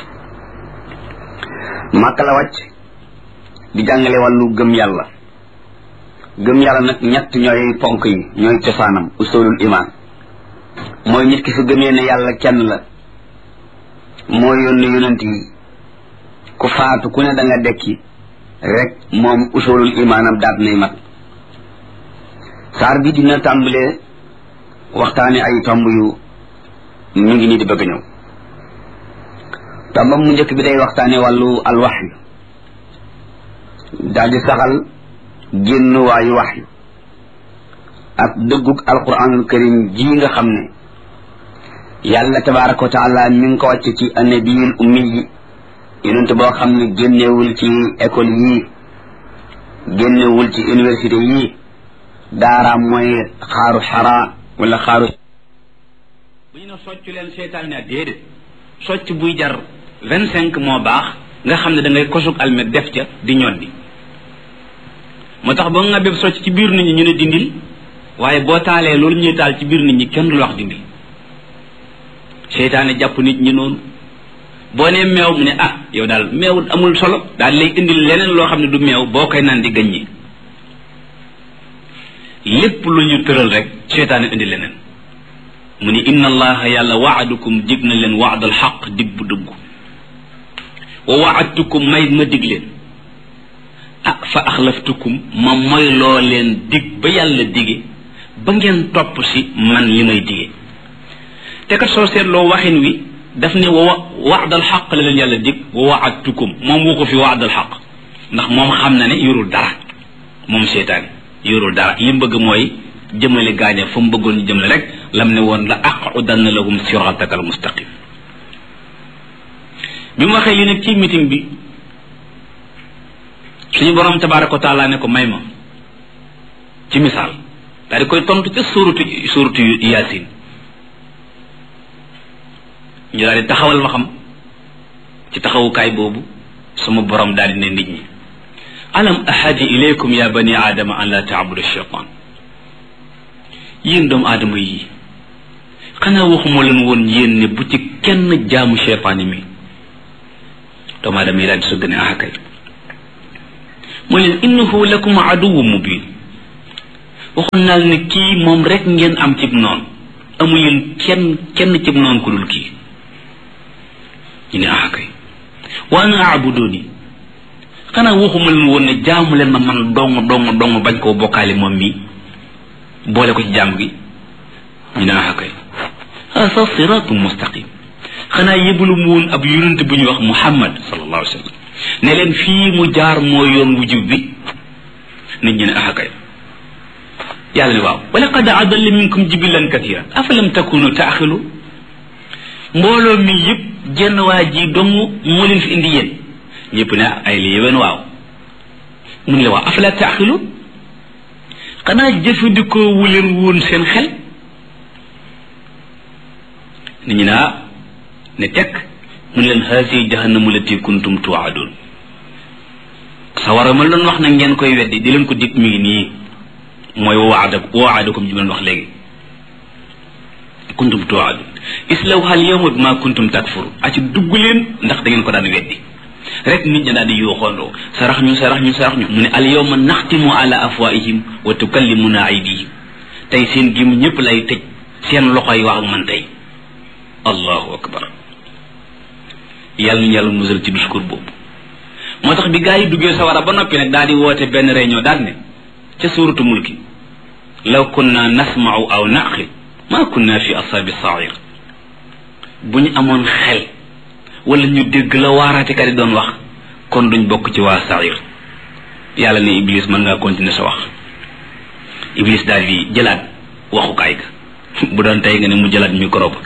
Màkka la wàcc di jàngale wàllu gëm yàlla nag ñett ñooy ponk yi ñooy cosaanam usulul iman mooy nit ki su gëmee ne yàlla kenn la moo yónni yonent yi ku faatu ku ne da nga dekki rek moom usulul imaanam daat nay mat saar bi dina tàmbalee waxtaane ay tomb yu ñu ngi nii di bëgg ñëw tombam mu njëkk bi day waxtaane wàllu alwaxyu daal di saxal génn waayu waxyu ak dëggug alquranul karim ji nga xam ne yàlla tabaraka wa taala mi ngi ko wàcc ci annabiyul ummi yi yonent boo xam ne génnewul ci école yii génnewul ci université yii daaraam mooy xaaru xara wala xaaru bu ñu ne soccu leen seetaan ne déedéet socc buy jar 25 moo baax nga xam ne da ngay kosug almet def ca di ñoddi moo tax boo nga bépp socc ci biir nit ñi ñu ne dindil waaye boo taalee loolu ñuy taal ci biir nit ñi kenn du la wax dindil seytaane jàpp nit ñi noonu boo nee meew mu ne ah yow daal meew amul solo daal lay indil leneen loo xam ne du meew boo koy naan di gaññi lépp lu ñu tëral rek seytaane indi leneen mu ni inna allaha yàlla waadukum dig na leen waadal xaq dig bu dëgg wa waadtukum may ma dig leen ah fa axlaftukum ma moy loo leen dig ba yàlla dige ba ngeen topp si man li may dige te kat soo seetloo waxin wi daf ne waadal xaq la leen yàlla dig wa waadtukum moom woo ko fi waadal xaq ndax moom xam na ne yorul dara moom seytaane yorul dara li mu bëgg mooy jëmale gaañe fa mu bëggoon ñu jëmale rek lam ne woon la aqudanna lahum sirataka al mustaqim bi mu waxee li nag ci meeting bi suñu borom tabaraka wa taala ne ko may ma ci misaal daal di koy tontu ca suuratu yaasin ñu daal di taxawal waxam ci taxawukaay boobu sama borom daal di ne nit ñi alam ahadi ilaykum ya bani aadama an la taabudu shaytan yéen doomu aadama yi xanaa waxuma leen woon yéen ne bu ci kenn jaamu cheytaani mi doomu aadama yi daal di sëgg ne ah kay mu leen innahu lakum aduwwu mubin waxoon naa ne kii moom rek ngeen am cib noonu amu leen kenn cib noonu ku dul kii ñu ne ah kay wa ana aabuduni xanaa waxuma leen woon ne jaamu leen ma man dong bañ koo bokkaale moom mi boole ko ci jaam gi ñu ne ah kay hasa siratum mustaqim xanaa yëbalu mu woon ab yonent bu ñuy wax Muhammad sallallahu alayhi wa sallam ne leen fii mu jaar moo yoon wu jub bi nit ñi ne ah kay yàlla ne waaw wa laqad adalla minkum jibilan kathiran afalam takunu taaxilu mbooloo mi yëpp jenn waa ji dong moo leen fi indi yéen ñëpp ne ay li yéwén waaw mun la waaw afala taaxilu xanaa jëfandikoo wu leen woon seen xel nit ñi naa ne tekk mun leen haasi jahannamu lati kuntum tuwaadun sawara ma loon wax na ngeen koy weddi di leen ko dig mi ngi nii mooy waadakum ji ma leen wax léegi kuntum tuwaadun islawha al yawma bima kuntum takfuru aci dugg leen ndax da ngeen ko daan weddi rek nit ñi daal di yooxoondoo sarax ñu mu ne al yawma naxtimu ala afwaihim wa tukallimuna aydihim tey seen gim ñëpp lay tëj seen loxo yi wax ak man tey allahu akbar yàlla ñu yàlla musal ci discours boobu moo tax bi gaa yi duggee sawara ba noppi nag daal di woote benn réunion daal ne ca suuratu mulki law kunna nasma'u aw naqil ma kunna fi ashabi sair bu ñu amoon xel wala ñu dégg la waaraatekat yi doon wax kon duñ bokk ci waa sair yàlla ne iblis mën ngaa continuer sa wax iblis daal di jëlaat waxukaay ga bu doon tey nga ne mu jëlaat micro ba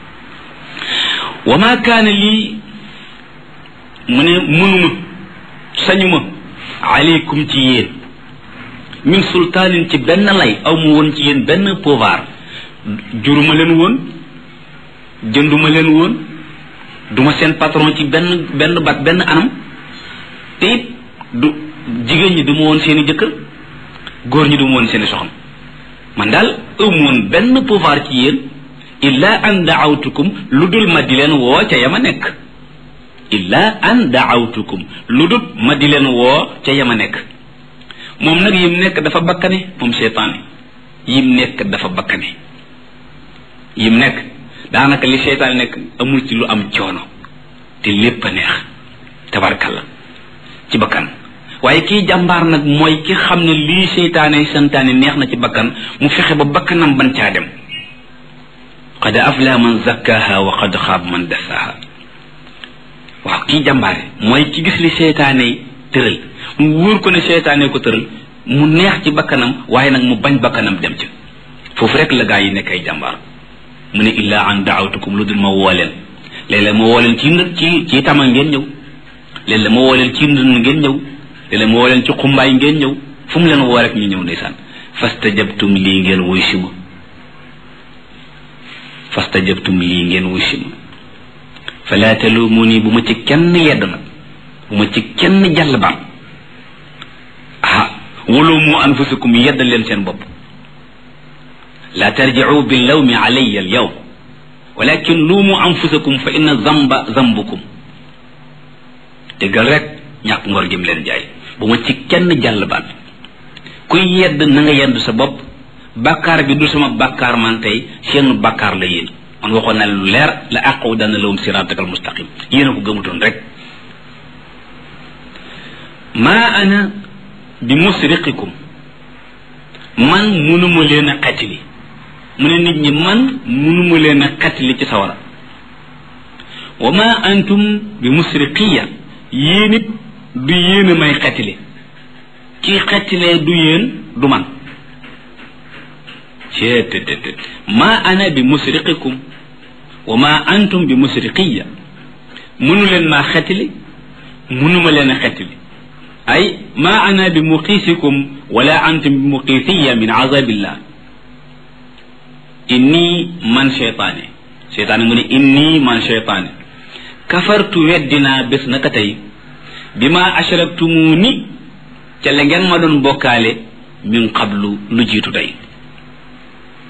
wa ma kaana lii mu ne mënuma sañuma aleykum ci yéen min sultaanin ci benn lay aw mu woon ci yéen benn pouvoir juruma leen woon jënduma leen woon duma seen patron ci benn anam te it du jigéen ñi duma woon seeni jëkkër góor ñi duma woon seeni soxna man daal amu woon benn pouvoir ci yéen illa an daawtukum lu dul ma di leen woo ca yama nekk illa an daawtukum lu dul ma di leen woo ca yama nekk moom nag yim nekk dafa bakkane moom seytaane yim nekk dafa bakkane yim nekk daanaka li seytaane nekk amul ci lu am coono te lépp a neex tabarkalla ci bakkan waaye kii jàmbaar nag mooy ki xam ne lii seytaane santaane neex na ci bakkan mu fexe ba bakkanam ban caa dem qad aflaha man zakkaha wa qad xaab man dassaha waaw kii jàmbaare mooy ki gis li seytaane tëral mu wóor ko ne seytaane ko tëral mu neex ci bakkanam waaye nag mu bañ bakkanam dem ci foofu rek la gaa yi nekk ay jàmbaar mu ne illa an daawtukum lu dul ma woo leen léeg-léeg ma woo leen ci tama ngeen ñëw léeg-léeg ma woo leen ci ndënd ngeen ñëw léeg-léeg ma woo leen ci xumbaay ngeen ñëw fu mu leen woo rek ñu ñëw ndeysaan fastajabtum lii ngeen wuy si ma fastajabtum lii ngeen wuy si ma fala talumuni bu ma ci kenn yedd nag bu ma ci kenn jàll baat walumu anfusakum yedd leen seen bopp la tarji'u bil lawmi alayya al yawm walakin lumu anfusakum fa inna zamba zambukum déggal rek ñàkk ngor jëm leen jaay bu ma ci kenn jàll baat kuy yedd na nga yedd sa bopp bàkkaar bi du sama bàkkaar man tey seen bàkkaar la yéen man waxoon naa lu leer la aqudanna lahum siratakal mustaqim yéen a ko gëmutoon rek maa ana bi musriqikum man munuma leen a xettili mu ne nit ñi man munuma leen a xettili ci sawara wa ma antum bi musriqiya yéen it du yéen a may xettili kii xettilee du yéen du man ceetetet ma ana bi musriqikum wa ma antum bi musriqiya munu leen maa xettili munuma leen a xettili ay ma ana bi muqiisikum wala antum bi muqiisiya min azabillah inni man cheytaane mu ne inni man cheytaane kafartu weddinaa bés naka tey bi ma ashraktumuni ca la ngeen ma doon bokkaale min qablu lu jiitu tey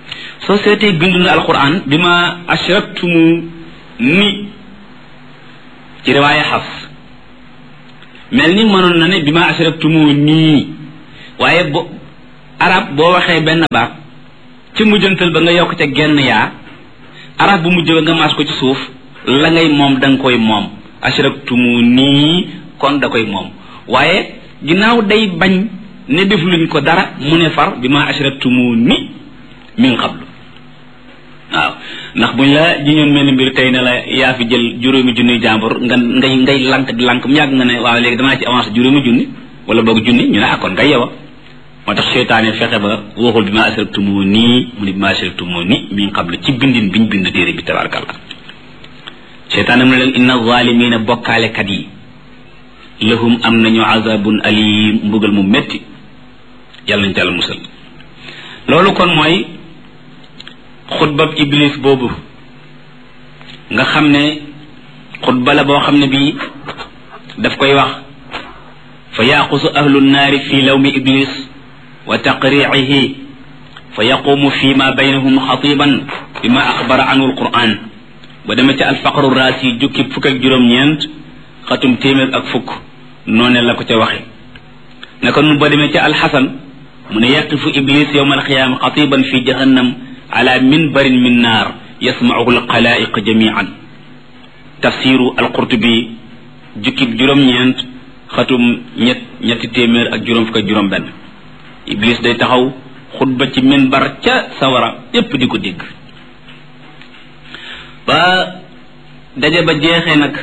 soo seetee bindu na alquran bi ma ashraktumu ni ci riwaaya Hafs mel ni mënoon na ne bi ma ashraktumu nii waaye arab boo waxee benn baat ci mujjantal ba nga yokk ca genn yaa arab bu mujj ba nga maas ko ci suuf la ngay moom da nga koy moom ashraktumu nii kon da koy moom waaye ginnaaw day bañ ne def luñ ko dara mu ne far bi ma ashraktumu ni min qablu waaw ndax buñ la jiñoon mel ni mbir tey ne la yaa fi jël juróomi junni jàmbur ngay lank di lank mu yàgg nga ne waaw léegi danaa ci avancé juróomi junni wala boog junni ñu ne akkoon ngay yow moo tax seytaane fexe ba waxul bi ma ashraktumu nii mu ne bi ma ashraktumu ni min qablu ci bindin biñ bind téere bi tabarakallah seytaane mu ne leen inna zalimina bokkaalekat yi lahum am nañu azabun alim mbugal mu metti yàlla nañu tàlla musal loolu kon mooy xutbab iblis boobu nga xam ne xutba la boo xam ne bii daf koy wax fa yaqusu ahlu nnaari fi lawmi iblis wa taqriihi fa yaqumu fi ma baynahum xatiban bima axbara anhu alquran ba dema ca alfaqru raasi jukki fukk ak juróom-ñeent xatum téeméer ak fukk noone la ko ca waxe naka nun ba demee ca alxasan mu ne yaqifu iblis yowma alqiyaama xatiban fi jahannam ala minbarin min naar yasmauhu alxalaiq jamian tafsiru alqurtubi jukkib juróom-ñeent xatum ñetti téeméer ak juróom fukk ak juróom benn iblis day taxaw xutba ci minbar ca sawara yépp di ko dégg ba daje ba jeexee nag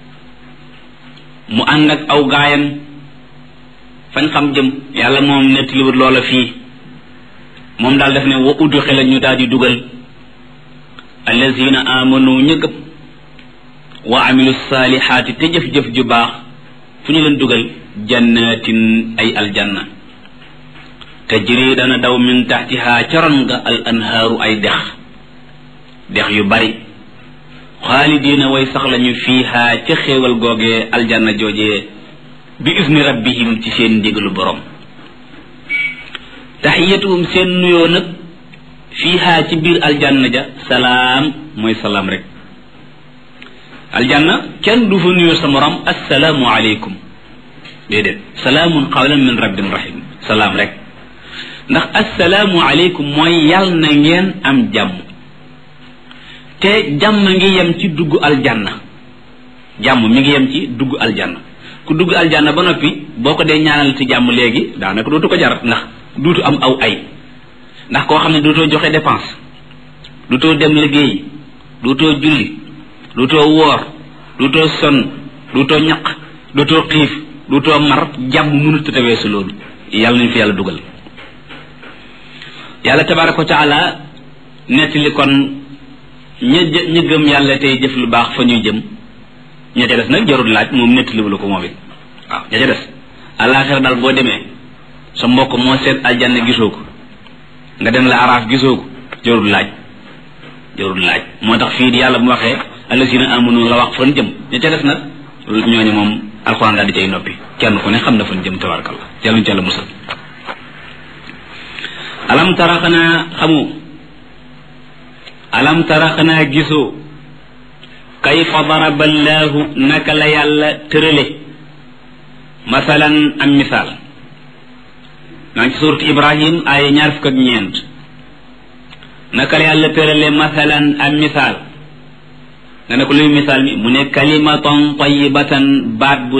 mu ànd ak aw gaayam fañ xam jëm yàlla moom nettaliwut loola fii moom daal def ne wa udxila ñu daal di dugal allazina amanu ñu gëm wa amilu saalihaati te jëf-jëf ju baax fu ñu leen dugal jannatin ay aljanna tajri dana daw min taxtiha caron nga al anhaaru ay dex yu bari xaalidina way sax lañu fiiha ca xéewal googee aljanna joojee bi isni rabbihim ci seen ndigalu borom taxiyatuhum seen nuyoo nag fiiha ci biir aljanna ja salaam mooy salaam rek aljanna kenn du fa nuyoo sa morom assalaamu aleykum déedéet salaamun qawlan min rabbin rahim salaam rek ndax assalaamu aleykum mooy yàll na ngeen am jàmm te jàmm ngi yem ci dugg aljanna jàmm mi ngi yem ci dugg aljanna ku dugg aljanna ba noppi boo ko dee ñaanal ci jàmm léegi daanaka dootu ko jar ndax duutu am aw ay ndax koo xam ne duutoo joxe dépense duutoo dem liggéey duutoo julli duutoo woor duutoo sonn duutoo ñaq duutoo xiif duutoo mar jàmm mënut a weesu loolu yàlla nañu fi yàlla dugal yàlla tabaraka wa taala nettali kon ña gëm yàlla tey jëf lu baax fa ñuy jëm ña ca des nag jarul laaj moom nettaliwul ko moom it waaw ña ca des àllaaxira daal boo demee sa mbokk moo seet aljanna gisoo ko nga dem la araaf gisoo ko jarul laaj moo tax fii di yàlla bu waxee allasina amanu la wax fan jëm ña ca des nag ñooñu moom alxuraan daal di cay noppi kenn ku ne xam na fan jëm tabarakallah yàlla ñu ca la musal alam tara xanaa gisoo kayfa daraba allahu naka la yàlla tërale masalan am misaal maa ngi ci suurat ibrahim ay 29 naka la yàlla tërale masalan am misaal nga ne ko luy misaal mi mu ne kalimatan tayyibatan baat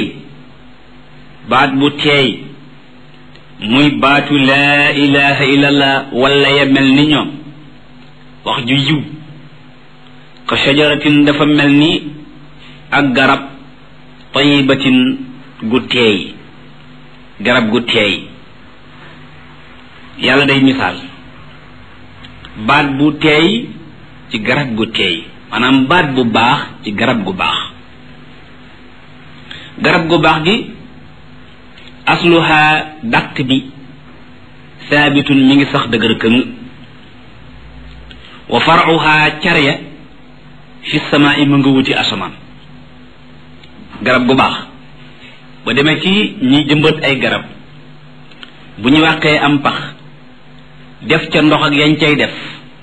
bu teey muy baatu laa ilaha illallah wala ya mel ni ñoom wax ju yiw ka shajaratin dafa mel ni ak garab tayyibatin gu teey garab gu teey yàlla day misaal baat bu teey ci garab gu teey maanaam baat bu baax ci garab gu baax garab gu baax gi asluha dàq bi saabitun mi ngi sax dëgër këng wa faruha carya fi samaa'i ma nga wuti asamaan garab gu baax ba demee ci ñi jëmbat ay garab bu ñu wàqee am pax def ca ndox ak yañ cay def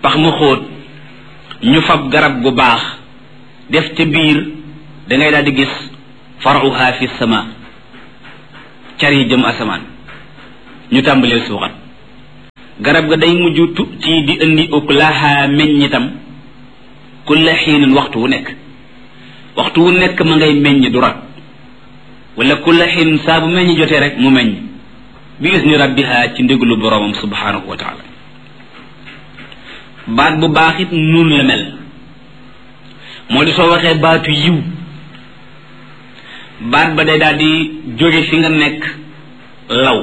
pax mu xóot ñu fab garab gu baax def ca biir da ngay daal di gis faruha fi sama car yi jëm asamaan ñu tàmbalee suuxat garab ga day mujj ci di indi uklaha meññitam kulla xiinin waxtu wu nekk ma ngay meññ du rat wala kulla xiin saa bu meññ jotee rek mu meññ bi isni rabbiha ci ndéglu boroomam subhanahu wa taala baat bu baax it nun la mel moo di soo waxee baatu yiw baat ba day daal di jóge fi nga nekk law